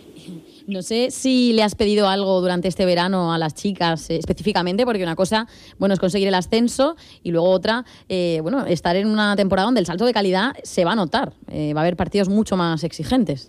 No sé si le has pedido algo durante este verano a las chicas eh, específicamente, porque una cosa, bueno, es conseguir el ascenso y luego otra, eh, bueno, estar en una temporada donde el salto de calidad se va a notar. Eh, va a haber partidos mucho más exigentes.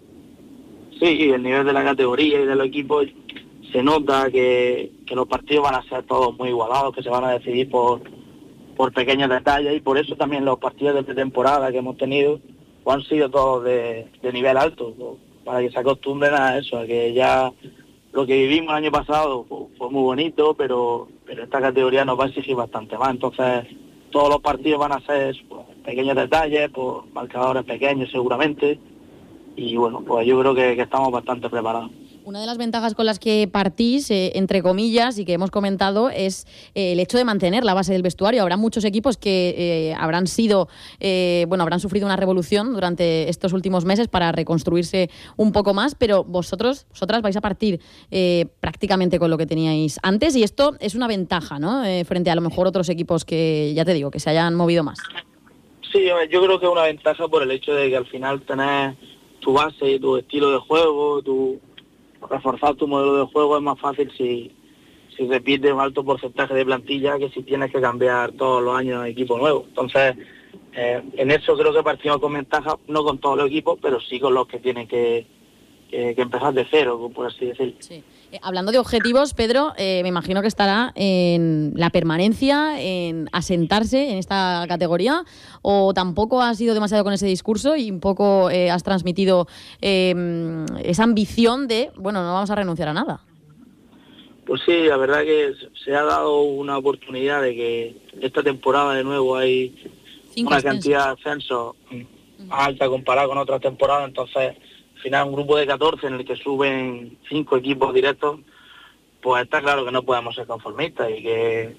Sí, el nivel de la categoría y de los equipos se nota que, que los partidos van a ser todos muy igualados, que se van a decidir por, por pequeños detalles y por eso también los partidos de pretemporada que hemos tenido pues, han sido todos de, de nivel alto, ¿no? Para que se acostumbren a eso, a que ya lo que vivimos el año pasado fue, fue muy bonito, pero, pero esta categoría nos va a exigir bastante más. Entonces, todos los partidos van a ser pues, pequeños detalles, pues, marcadores pequeños seguramente, y bueno, pues yo creo que, que estamos bastante preparados. Una de las ventajas con las que partís, eh, entre comillas, y que hemos comentado, es eh, el hecho de mantener la base del vestuario. Habrá muchos equipos que eh, habrán sido, eh, bueno, habrán sufrido una revolución durante estos últimos meses para reconstruirse un poco más, pero vosotros, vosotras vais a partir eh, prácticamente con lo que teníais antes, y esto es una ventaja, ¿no? Eh, frente a lo mejor otros equipos que, ya te digo, que se hayan movido más. Sí, yo creo que es una ventaja por el hecho de que al final tenés tu base, tu estilo de juego, tu reforzar tu modelo de juego es más fácil si, si repites un alto porcentaje de plantilla que si tienes que cambiar todos los años de equipo nuevo. Entonces, eh, en eso creo que partimos con ventaja, no con todos los equipos, pero sí con los que tienen que, que, que empezar de cero, por así decirlo. Sí. Eh, hablando de objetivos, Pedro, eh, me imagino que estará en la permanencia, en asentarse en esta categoría, o tampoco has ido demasiado con ese discurso y un poco eh, has transmitido eh, esa ambición de, bueno, no vamos a renunciar a nada. Pues sí, la verdad que se ha dado una oportunidad de que esta temporada de nuevo hay Cinco una ascensos. cantidad de ascensos más alta comparada con otras temporadas, entonces al final un grupo de catorce en el que suben cinco equipos directos, pues está claro que no podemos ser conformistas y que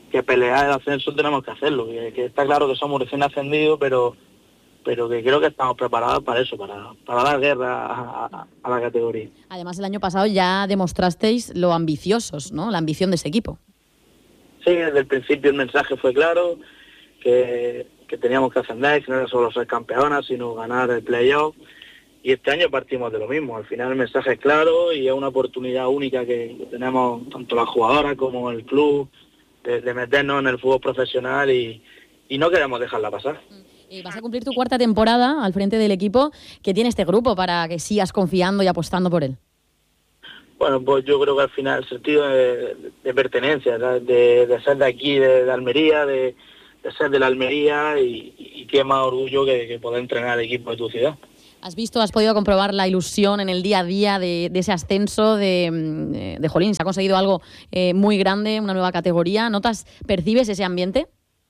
que pelear el ascenso tenemos que hacerlo. Que, que está claro que somos recién ascendidos, pero pero que creo que estamos preparados para eso, para, para dar guerra a, a, a la categoría. Además, el año pasado ya demostrasteis lo ambiciosos, ¿no? La ambición de ese equipo. Sí, desde el principio el mensaje fue claro, que, que teníamos que ascender, que no era solo ser campeonas, sino ganar el playoff. Y este año partimos de lo mismo. Al final el mensaje es claro y es una oportunidad única que, que tenemos tanto las jugadoras como el club de, de meternos en el fútbol profesional y, y no queremos dejarla pasar. Eh, vas a cumplir tu cuarta temporada al frente del equipo. ¿Qué tiene este grupo para que sigas confiando y apostando por él? Bueno, pues yo creo que al final el sentido de, de pertenencia, de, de ser de aquí, de, de Almería, de, de ser de la Almería y, y qué más orgullo que, que poder entrenar al equipo de tu ciudad. ¿Has visto, has podido comprobar la ilusión en el día a día de, de ese ascenso de, de, de Jolín? Se ha conseguido algo eh, muy grande, una nueva categoría. ¿Notas, percibes ese ambiente?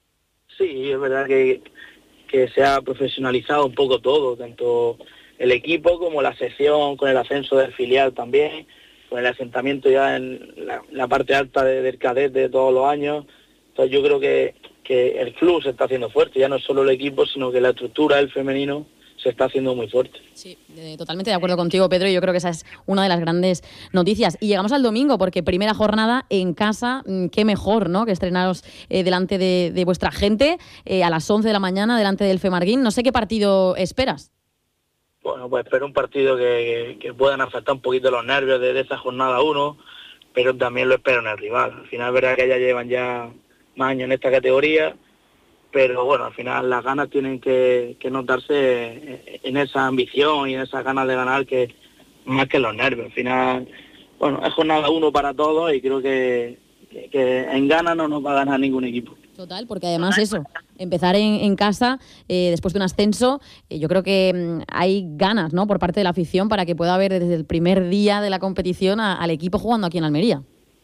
Sí, es verdad que, que se ha profesionalizado un poco todo, tanto el equipo como la sección, con el ascenso del filial también, con el asentamiento ya en la, la parte alta de, del cadete de todos los años. Entonces yo creo que, que el club se está haciendo fuerte, ya no solo el equipo, sino que la estructura del femenino se está haciendo muy fuerte. Sí, eh, totalmente de acuerdo contigo, Pedro, y yo creo que esa es una de las grandes noticias. Y llegamos al domingo, porque primera jornada en casa, qué mejor, ¿no?, que estrenaros eh, delante de, de vuestra gente, eh, a las once de la mañana, delante del Femarguín. No sé qué partido esperas. Bueno, pues espero un partido que, que, que puedan afectar un poquito los nervios de, de esa jornada uno, pero también lo espero en el rival. Al final es verdad que ellas llevan ya más años en esta categoría, pero bueno, al final las ganas tienen que, que notarse en esa ambición y en esas ganas de ganar, que más que los nervios. Al final, bueno, es jornada uno para todos y creo que, que, que en ganas no nos va a ganar ningún equipo. Total, porque además eso, empezar en, en casa eh, después de un ascenso, eh, yo creo que mm, hay ganas, ¿no?, por parte de la afición para que pueda haber desde el primer día de la competición a, al equipo jugando aquí en Almería.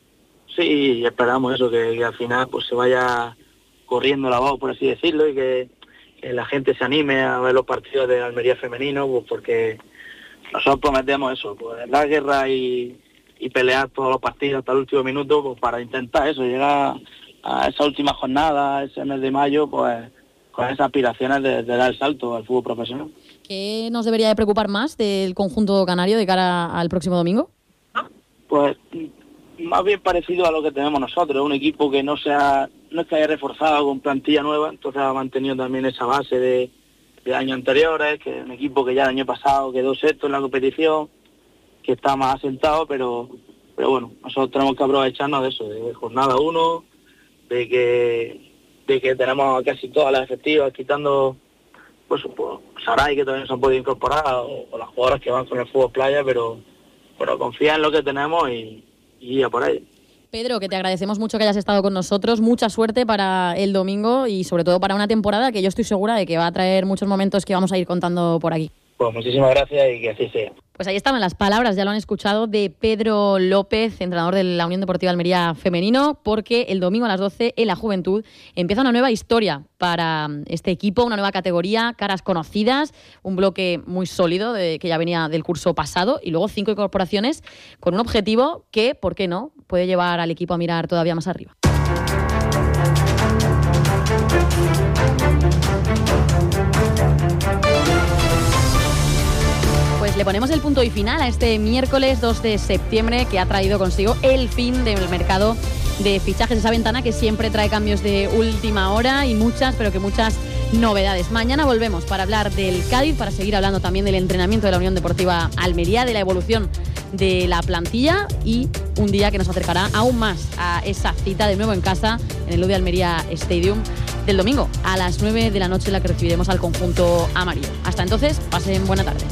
Sí, esperamos eso, que, que al final pues se vaya corriendo la voz, por así decirlo, y que, que la gente se anime a ver los partidos de Almería femenino, pues porque nosotros prometemos eso, pues la guerra y, y pelear todos los partidos hasta el último minuto, pues para intentar eso, llegar a esa última jornada, ese mes de mayo, pues con esas aspiraciones de, de dar el salto al fútbol profesional. ¿Qué nos debería de preocupar más del conjunto canario de cara al próximo domingo? Pues más bien parecido a lo que tenemos nosotros, un equipo que no sea, no es que haya reforzado con plantilla nueva, entonces ha mantenido también esa base de, de años anteriores, que es un equipo que ya el año pasado quedó sexto en la competición, que está más asentado, pero pero bueno, nosotros tenemos que aprovecharnos de eso, de jornada uno, de que de que tenemos casi todas las efectivas, quitando pues, pues Saray, que todavía no se han podido incorporar, o, o las jugadoras que van con el fútbol playa, pero pero confía en lo que tenemos y y a por ahí. Pedro, que te agradecemos mucho que hayas estado con nosotros, mucha suerte para el domingo y sobre todo para una temporada que yo estoy segura de que va a traer muchos momentos que vamos a ir contando por aquí. Pues muchísimas gracias y que así sea. Pues ahí estaban las palabras, ya lo han escuchado, de Pedro López, entrenador de la Unión Deportiva Almería Femenino, porque el domingo a las doce en la Juventud empieza una nueva historia para este equipo, una nueva categoría, caras conocidas, un bloque muy sólido de, que ya venía del curso pasado y luego cinco incorporaciones con un objetivo que, ¿por qué no?, puede llevar al equipo a mirar todavía más arriba. Pues le ponemos el punto y final a este miércoles dos de septiembre, que ha traído consigo el fin del mercado de fichajes, esa ventana que siempre trae cambios de última hora y muchas, pero que muchas novedades. Mañana volvemos para hablar del Cádiz, para seguir hablando también del entrenamiento de la Unión Deportiva Almería, de la evolución de la plantilla y un día que nos acercará aún más a esa cita de nuevo en casa en el Ludi Almería Stadium del domingo a las nueve de la noche, en la que recibiremos al conjunto amarillo. Hasta entonces, pasen buena tarde.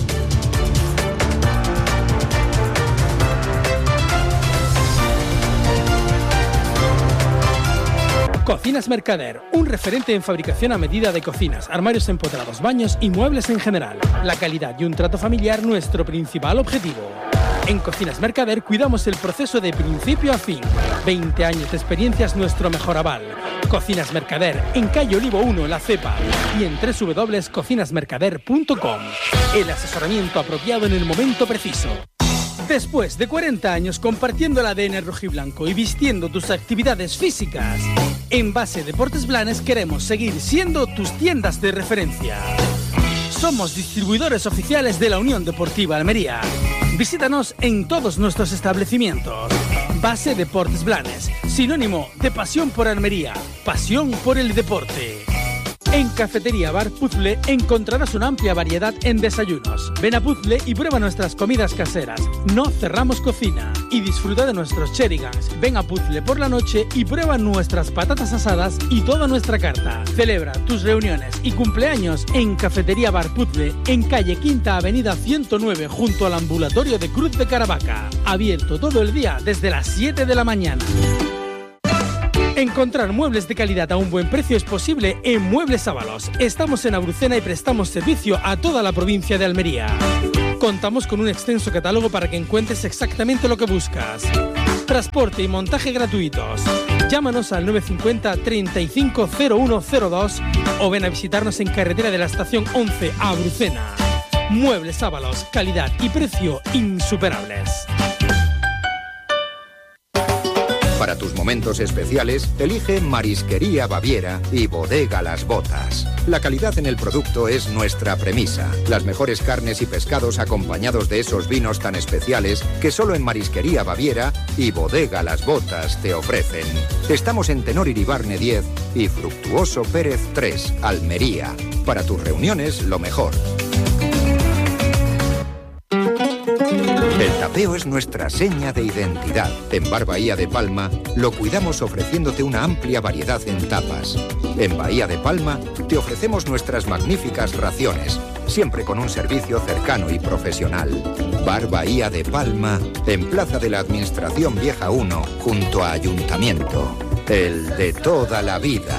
Cocinas Mercader, un referente en fabricación a medida de cocinas, armarios empotrados, baños y muebles en general. La calidad y un trato familiar, nuestro principal objetivo. En Cocinas Mercader cuidamos el proceso de principio a fin. veinte años de experiencia es nuestro mejor aval. Cocinas Mercader, en calle Olivo uno, La Cepa, y en doble u doble u doble u punto cocinas mercader punto com. El asesoramiento apropiado en el momento preciso. Después de cuarenta años compartiendo el A D N rojiblanco y vistiendo tus actividades físicas, en Base Deportes Blanes queremos seguir siendo tus tiendas de referencia. Somos distribuidores oficiales de la Unión Deportiva Almería. Visítanos en todos nuestros establecimientos. Base Deportes Blanes, sinónimo de pasión por Almería, pasión por el deporte. En Cafetería Bar Puzzle encontrarás una amplia variedad en desayunos. Ven a Puzzle y prueba nuestras comidas caseras. No cerramos cocina. Y disfruta de nuestros cherigans. Ven a Puzzle por la noche y prueba nuestras patatas asadas y toda nuestra carta. Celebra tus reuniones y cumpleaños en Cafetería Bar Puzzle, en calle Quinta Avenida ciento nueve, junto al ambulatorio de Cruz de Caravaca. Abierto todo el día desde las siete de la mañana. Encontrar muebles de calidad a un buen precio es posible en Muebles Ábalos. Estamos en Abrucena y prestamos servicio a toda la provincia de Almería. Contamos con un extenso catálogo para que encuentres exactamente lo que buscas. Transporte y montaje gratuitos. Llámanos al nueve cinco cero, treinta y cinco, cero uno cero dos o ven a visitarnos en carretera de la estación once a Abrucena. Muebles Ábalos, calidad y precio insuperables. Para tus momentos especiales, elige Marisquería Baviera y Bodega Las Botas. La calidad en el producto es nuestra premisa. Las mejores carnes y pescados acompañados de esos vinos tan especiales que solo en Marisquería Baviera y Bodega Las Botas te ofrecen. Estamos en Tenor Iribarne diez y Fructuoso Pérez tres, Almería. Para tus reuniones, lo mejor. El tapeo es nuestra seña de identidad. En Bar Bahía de Palma lo cuidamos ofreciéndote una amplia variedad en tapas. En Bahía de Palma te ofrecemos nuestras magníficas raciones, siempre con un servicio cercano y profesional. Bar Bahía de Palma, en Plaza de la Administración Vieja uno, junto a Ayuntamiento. El de toda la vida.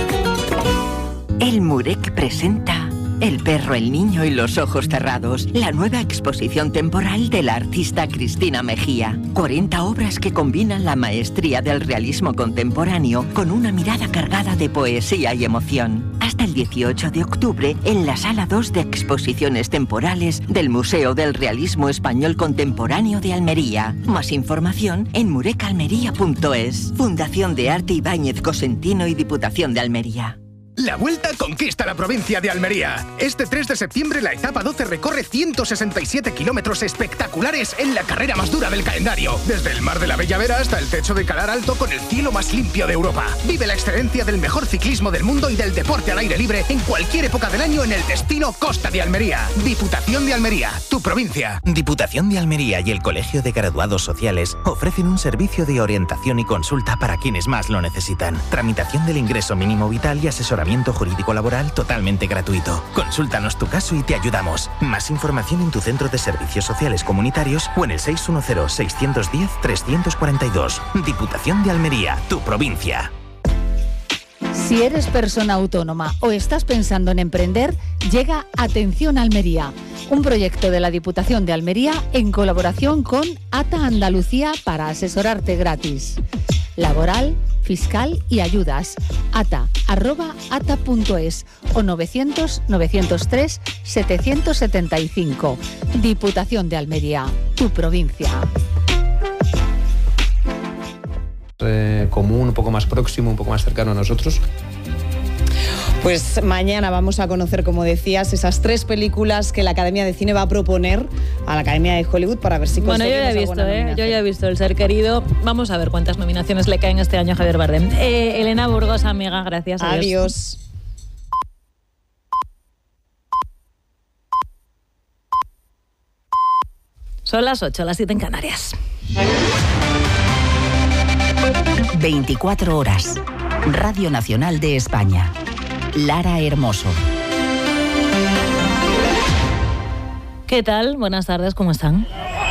El Murek presenta El perro, el niño y los ojos cerrados, la nueva exposición temporal de la artista Cristina Mejía. cuarenta obras que combinan la maestría del realismo contemporáneo con una mirada cargada de poesía y emoción. Hasta el dieciocho de octubre en la Sala dos de Exposiciones Temporales del Museo del Realismo Español Contemporáneo de Almería. Más información en murecalmería punto es. Fundación de Arte Ibáñez Cosentino y Diputación de Almería. La Vuelta conquista la provincia de Almería. Este tres de septiembre la etapa doce recorre ciento sesenta y siete kilómetros espectaculares en la carrera más dura del calendario. Desde el Mar de la Bella Vera hasta el techo de Calar Alto con el cielo más limpio de Europa. Vive la excelencia del mejor ciclismo del mundo y del deporte al aire libre en cualquier época del año en el destino Costa de Almería. Diputación de Almería, tu provincia. Diputación de Almería y el Colegio de Graduados Sociales ofrecen un servicio de orientación y consulta para quienes más lo necesitan. Tramitación del ingreso mínimo vital y asesoramiento jurídico laboral totalmente gratuito. Consúltanos tu caso y te ayudamos. Más información en tu centro de servicios sociales comunitarios o en el seis uno cero, seis uno cero, tres cuatro dos. Diputación de Almería, tu provincia. Si eres persona autónoma o estás pensando en emprender, llega Atención Almería, un proyecto de la Diputación de Almería en colaboración con ATA Andalucía para asesorarte gratis. Laboral, fiscal y ayudas. ata arroba ata punto es o novecientos, novecientos tres, setecientos setenta y cinco. Diputación de Almería, tu provincia. Eh, común, un poco más próximo, un poco más cercano a nosotros. Pues mañana vamos a conocer, como decías, esas tres películas que la Academia de Cine va a proponer a la Academia de Hollywood para ver si bueno, conseguimos yo ya he visto, ¿eh? Yo ya he visto El Ser Querido. Vamos a ver cuántas nominaciones le caen este año a Javier Bardem. Eh, Elena Burgos, amiga, gracias. Adiós. Adiós. Son las ocho, las siete en Canarias. veinticuatro horas. Radio Nacional de España. Lara Hermoso. ¿Qué tal? Buenas tardes, ¿cómo están?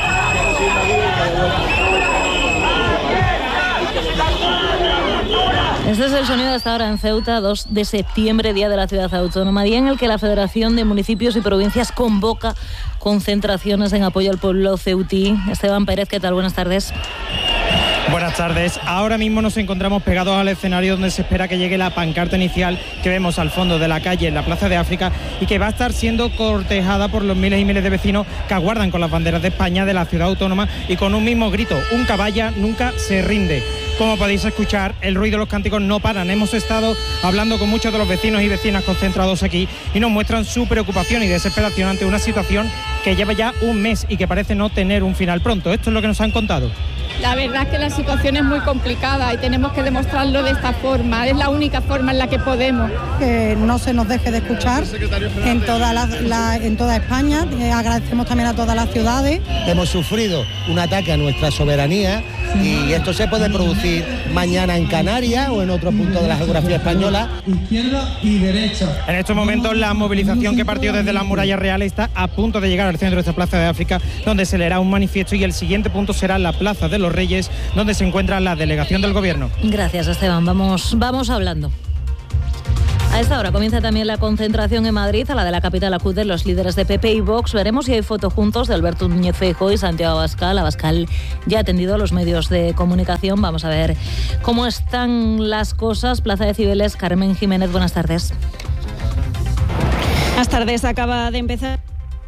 Este es el sonido de esta hora en Ceuta, dos de septiembre, Día de la Ciudad Autónoma, día en el que la Federación de Municipios y Provincias convoca concentraciones en apoyo al pueblo ceutí. Esteban Pérez, ¿qué tal? Buenas tardes. Buenas tardes. Ahora mismo nos encontramos pegados al escenario donde se espera que llegue la pancarta inicial que vemos al fondo de la calle en la Plaza de África y que va a estar siendo cortejada por los miles y miles de vecinos que aguardan con las banderas de España, de la ciudad autónoma, y con un mismo grito: un caballa nunca se rinde. Como podéis escuchar, el ruido de los cánticos no paran. Hemos estado hablando con muchos de los vecinos y vecinas concentrados aquí y nos muestran su preocupación y desesperación ante una situación que lleva ya un mes y que parece no tener un final pronto. Esto es lo que nos han contado. La verdad es que la situación es muy complicada y tenemos que demostrarlo de esta forma. Es la única forma en la que podemos. Que no se nos deje de escuchar en toda, la, la, en toda España. Eh, agradecemos también a todas las ciudades. Hemos sufrido un ataque a nuestra soberanía y esto se puede producir mañana en Canarias o en otro punto de la geografía española. Izquierda y derecha. En estos momentos la movilización que partió desde la Muralla Real está a punto de llegar al centro de esta Plaza de África, donde se leerá un manifiesto, y el siguiente punto será la Plaza de los Reyes, donde se encuentra la delegación del Gobierno. Gracias, Esteban. Vamos, vamos hablando. A esta hora comienza también la concentración en Madrid. A la de la capital acuden los líderes de P P y Vox. Veremos si hay fotos juntos de Alberto Núñez Feijóo y Santiago Abascal. Abascal ya ha atendido a los medios de comunicación. Vamos a ver cómo están las cosas. Plaza de Cibeles, Carmen Jiménez, buenas tardes. Buenas tardes, acaba de empezar.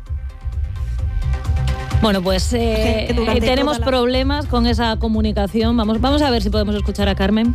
Bueno, pues eh, eh, tenemos la... problemas con esa comunicación. Vamos, vamos a ver si podemos escuchar a Carmen.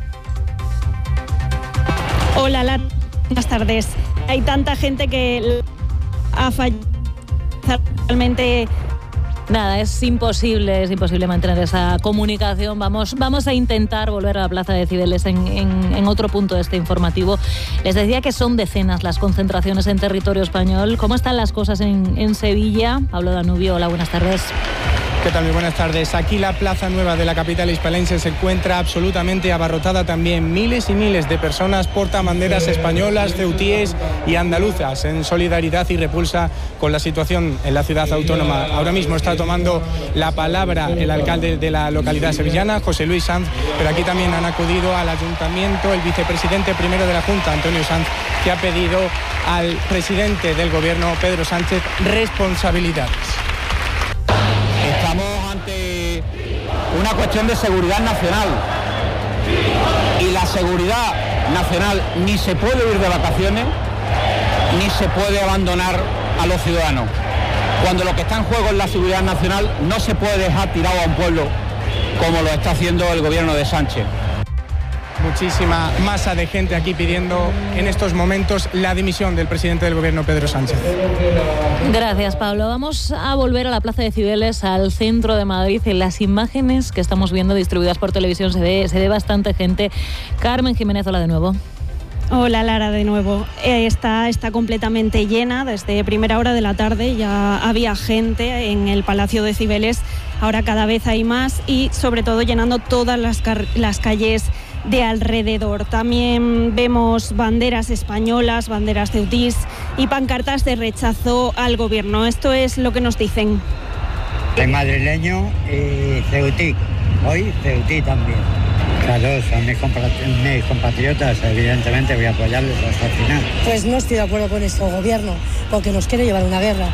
Hola, la... buenas tardes. Hay tanta gente que ha fallado realmente. Nada, es imposible, es imposible mantener esa comunicación. Vamos, vamos a intentar volver a la Plaza de Cibeles en, en, en otro punto de este informativo. Les decía que son decenas las concentraciones en territorio español. ¿Cómo están las cosas en, en Sevilla? Pablo Danubio, hola, buenas tardes. ¿Qué tal? Muy buenas tardes. Aquí la Plaza Nueva de la capital hispalense se encuentra absolutamente abarrotada también. Miles y miles de personas portan banderas españolas, ceutíes y andaluzas en solidaridad y repulsa con la situación en la ciudad autónoma. Ahora mismo está tomando la palabra el alcalde de la localidad sevillana, José Luis Sanz, pero aquí también han acudido al ayuntamiento el vicepresidente primero de la Junta, Antonio Sanz, que ha pedido al presidente del gobierno, Pedro Sánchez, responsabilidades. Estamos ante una cuestión de seguridad nacional y la seguridad nacional ni se puede ir de vacaciones ni se puede abandonar a los ciudadanos. Cuando lo que está en juego es la seguridad nacional, no se puede dejar tirado a un pueblo como lo está haciendo el gobierno de Sánchez. Muchísima masa de gente aquí pidiendo en estos momentos la dimisión del presidente del gobierno, Pedro Sánchez. Gracias, Pablo. Vamos a volver a la Plaza de Cibeles, al centro de Madrid. En las imágenes que estamos viendo distribuidas por televisión se ve, se ve bastante gente. Carmen Jiménez, hola de nuevo. Hola, Lara, de nuevo. Está, está completamente llena. Desde primera hora de la tarde ya había gente en el Palacio de Cibeles. Ahora cada vez hay más y sobre todo llenando todas las, las calles de alrededor. También vemos banderas españolas, banderas ceutís y pancartas de rechazo al gobierno. Esto es lo que nos dicen. Soy madrileño y ceutí. Hoy ceutí también. Claro, son mis compatriotas, mis compatriotas, evidentemente voy a apoyarles hasta el final. Pues no estoy de acuerdo con este gobierno, porque nos quiere llevar a una guerra.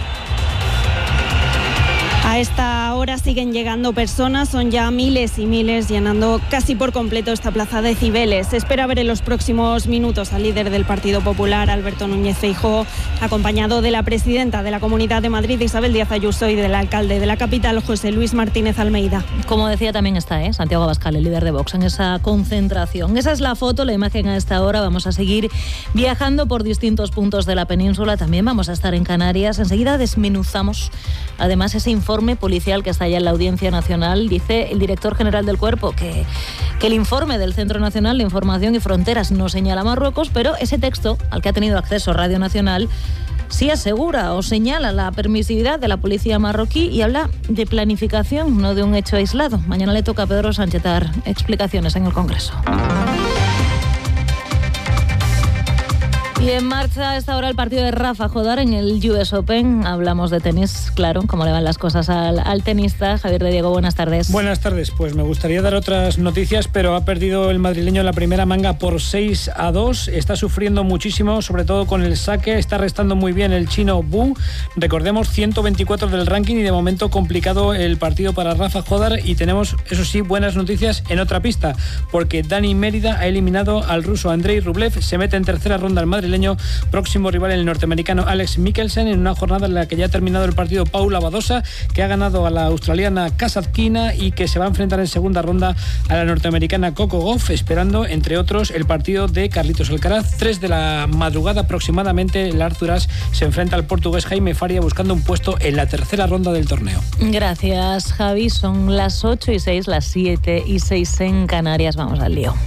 A esta hora siguen llegando personas, son ya miles y miles llenando casi por completo esta Plaza de Cibeles. Se espera ver en los próximos minutos al líder del Partido Popular, Alberto Núñez Feijóo, acompañado de la presidenta de la Comunidad de Madrid, Isabel Díaz Ayuso, y del alcalde de la capital, José Luis Martínez Almeida. Como decía, también está ¿eh? Santiago Abascal, el líder de Vox, en esa concentración. Esa es la foto, la imagen a esta hora. Vamos a seguir viajando por distintos puntos de la península. También vamos a estar en Canarias. Enseguida desmenuzamos además ese informe policial que está ya en la Audiencia Nacional. Dice el director general del Cuerpo que, que el informe del Centro Nacional de Información y Fronteras no señala a Marruecos, pero ese texto al que ha tenido acceso Radio Nacional sí asegura o señala la permisividad de la policía marroquí y habla de planificación, no de un hecho aislado. Mañana le toca a Pedro Sánchez dar explicaciones en el Congreso. Y en marcha a esta hora el partido de Rafa Jodar en el U S Open. Hablamos de tenis, claro, cómo le van las cosas al, al tenista. Javier de Diego, buenas tardes. Buenas tardes, pues me gustaría dar otras noticias, pero ha perdido el madrileño la primera manga por seis a dos. Está sufriendo muchísimo, sobre todo con el saque. Está restando muy bien el chino Bu. Recordemos, ciento veinticuatro del ranking y de momento complicado el partido para Rafa Jodar. Y tenemos, eso sí, buenas noticias en otra pista, porque Dani Mérida ha eliminado al ruso Andrei Rublev. Se mete en tercera ronda al madrileño. Próximo rival el norteamericano Alex Mikkelsen, en una jornada en la que ya ha terminado el partido Paula Badosa, que ha ganado a la australiana Kasatkina y que se va a enfrentar en segunda ronda a la norteamericana Coco Gauff, esperando, entre otros, el partido de Carlitos Alcaraz. Tres de la madrugada aproximadamente, el Arthur Ashe se enfrenta al portugués Jaime Faria, buscando un puesto en la tercera ronda del torneo. Gracias, Javi. Son las ocho y seis, las siete y seis en Canarias. Vamos al lío.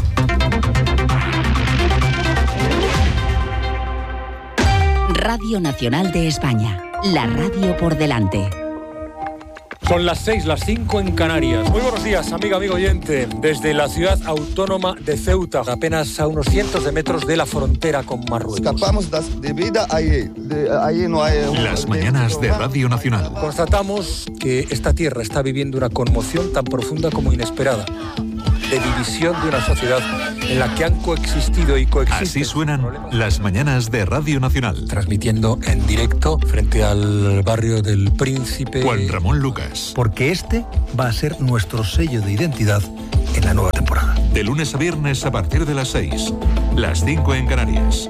Radio Nacional de España, la radio por delante. Son las seis, las cinco en Canarias. Muy buenos días, amiga, amigo oyente. Desde la ciudad autónoma de Ceuta, apenas a unos cientos de metros de la frontera con Marruecos. Escapamos de vida ahí. De, ahí no hay... Las mañanas de Radio Nacional. Constatamos que esta tierra está viviendo una conmoción tan profunda como inesperada, de división de una sociedad en la que han coexistido y coexisten. Así suenan las mañanas de Radio Nacional. Transmitiendo en directo frente al barrio del Príncipe. Juan Ramón Lucas. Porque este va a ser nuestro sello de identidad en la nueva temporada. De lunes a viernes a partir de las seis, las cinco en Canarias.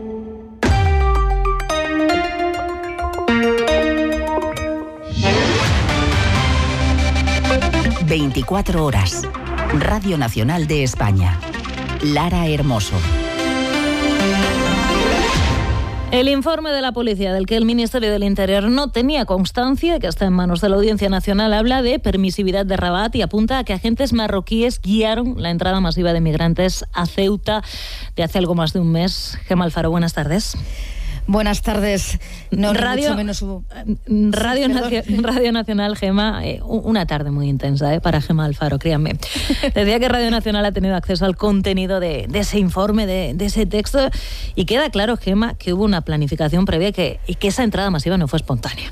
veinticuatro horas. Radio Nacional de España. Lara Hermoso. El informe de la policía del que el Ministerio del Interior no tenía constancia y que está en manos de la Audiencia Nacional habla de permisividad de Rabat y apunta a que agentes marroquíes guiaron la entrada masiva de migrantes a Ceuta de hace algo más de un mes. Gemma Alfaro, buenas tardes. Buenas tardes. No, Radio, mucho menos hubo... Radio, sí, Nacio, Radio Nacional, Gema, eh, una tarde muy intensa eh, para Gema Alfaro, créanme. Decía que Radio Nacional ha tenido acceso al contenido de, de ese informe, de, de ese texto, y queda claro, Gema, que hubo una planificación previa que, y que esa entrada masiva no fue espontánea.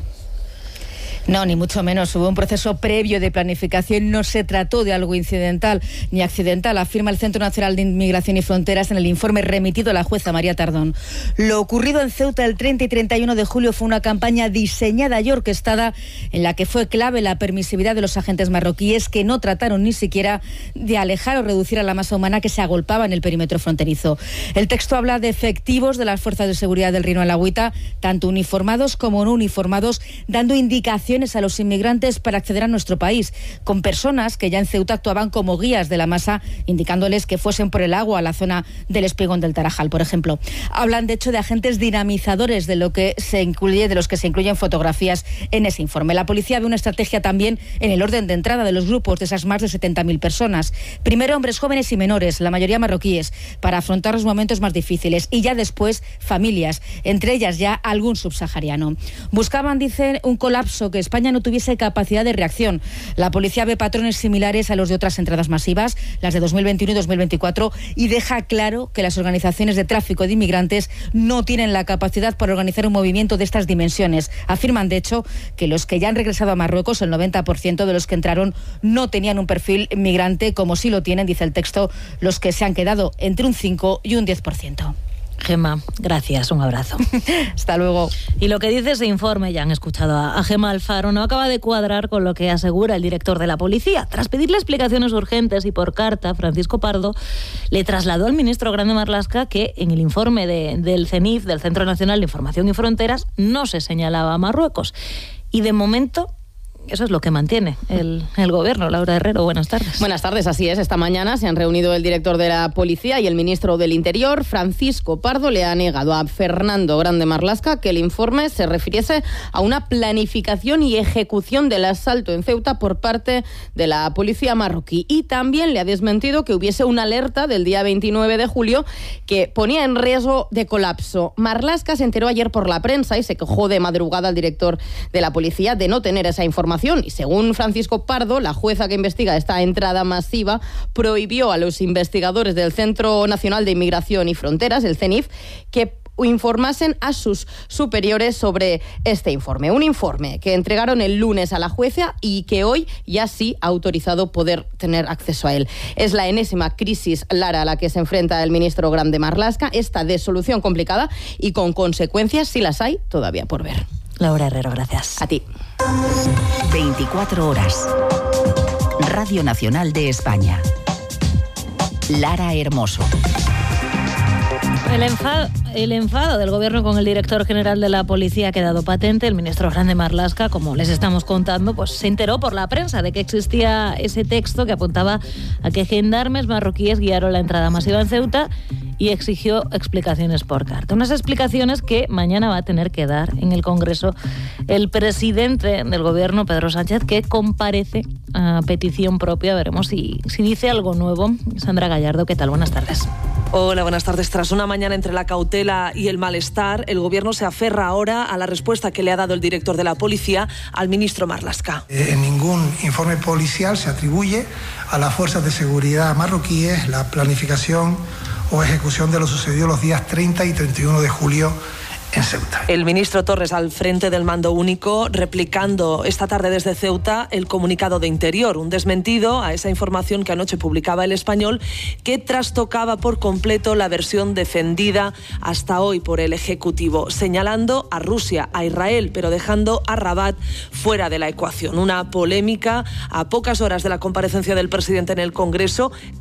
No, ni mucho menos. Hubo un proceso previo de planificación. No se trató de algo incidental ni accidental, afirma el Centro Nacional de Inmigración y Fronteras en el informe remitido a la jueza María Tardón. Lo ocurrido en Ceuta el treinta y treinta y uno de julio fue una campaña diseñada y orquestada en la que fue clave la permisividad de los agentes marroquíes, que no trataron ni siquiera de alejar o reducir a la masa humana que se agolpaba en el perímetro fronterizo. El texto habla de efectivos de las fuerzas de seguridad del Reino Alawita, tanto uniformados como no uniformados, dando indicaciones a los inmigrantes para acceder a nuestro país, con personas que ya en Ceuta actuaban como guías de la masa, indicándoles que fuesen por el agua a la zona del Espigón del Tarajal, por ejemplo. Hablan, de hecho, de agentes dinamizadores, de lo que se incluye, de los que se incluyen fotografías en ese informe. La policía ve una estrategia también en el orden de entrada de los grupos de esas más de setenta mil personas. Primero, hombres jóvenes y menores, la mayoría marroquíes, para afrontar los momentos más difíciles, y ya después familias, entre ellas ya algún subsahariano. Buscaban, dicen, un colapso, que España no tuviese capacidad de reacción. La policía ve patrones similares a los de otras entradas masivas, las de dos mil veintiuno y dos mil veinticuatro, y deja claro que las organizaciones de tráfico de inmigrantes no tienen la capacidad para organizar un movimiento de estas dimensiones. Afirman, de hecho, que los que ya han regresado a Marruecos, el noventa por ciento de los que entraron, no tenían un perfil migrante, como sí lo tienen, dice el texto, los que se han quedado entre un cinco y un diez por ciento. Gema, gracias, un abrazo. Hasta luego. Y lo que dice ese informe, ya han escuchado a, a Gema Alfaro, no acaba de cuadrar con lo que asegura el director de la policía. Tras pedirle explicaciones urgentes y por carta, Francisco Pardo le trasladó al ministro Grande Marlaska que en el informe de, del CENIF, del Centro Nacional de Información y Fronteras, no se señalaba a Marruecos. Y de momento... eso es lo que mantiene el, el gobierno. Laura Herrero, buenas tardes. Buenas tardes, así es. Esta mañana se han reunido el director de la Policía y el ministro del Interior. Francisco Pardo le ha negado a Fernando Grande Marlaska que el informe se refiriese a una planificación y ejecución del asalto en Ceuta por parte de la policía marroquí. Y también le ha desmentido que hubiese una alerta del día veintinueve de julio que ponía en riesgo de colapso. Marlaska se enteró ayer por la prensa y se quejó de madrugada al director de la Policía de no tener esa información. Y según Francisco Pardo, la jueza que investiga esta entrada masiva prohibió a los investigadores del Centro Nacional de Inmigración y Fronteras, el CENIF, que informasen a sus superiores sobre este informe. Un informe que entregaron el lunes a la jueza y que hoy ya sí ha autorizado poder tener acceso a él. Es la enésima crisis, Lara, a la que se enfrenta el ministro Grande Marlaska, esta de solución complicada y con consecuencias, si las hay, todavía por ver. Laura Herrero, gracias. A ti. veinticuatro horas. Radio Nacional de España. Lara Hermoso. El enfado, el enfado del Gobierno con el director general de la Policía ha quedado patente. El ministro Grande Marlaska, como les estamos contando, pues se enteró por la prensa de que existía ese texto que apuntaba a que gendarmes marroquíes guiaron la entrada masiva en Ceuta y exigió explicaciones por carta. Unas explicaciones que mañana va a tener que dar en el Congreso el presidente del Gobierno, Pedro Sánchez, que comparece a petición propia. Veremos si, si dice algo nuevo. Sandra Gallardo, ¿qué tal? Buenas tardes. Hola, buenas tardes. Tras una mañana entre la cautela y el malestar, el Gobierno se aferra ahora a la respuesta que le ha dado el director de la Policía al ministro Marlaska. En ningún informe policial se atribuye a las fuerzas de seguridad marroquíes la planificación o ejecución de lo sucedido los días treinta y treinta y uno de julio en Ceuta. El ministro Torres al frente del mando único, replicando esta tarde desde Ceuta el comunicado de Interior, un desmentido a esa información que anoche publicaba El Español, que trastocaba por completo la versión defendida hasta hoy por el Ejecutivo, señalando a Rusia, a Israel, pero dejando a Rabat fuera de la ecuación. Una polémica a pocas horas de la comparecencia del presidente en el Congreso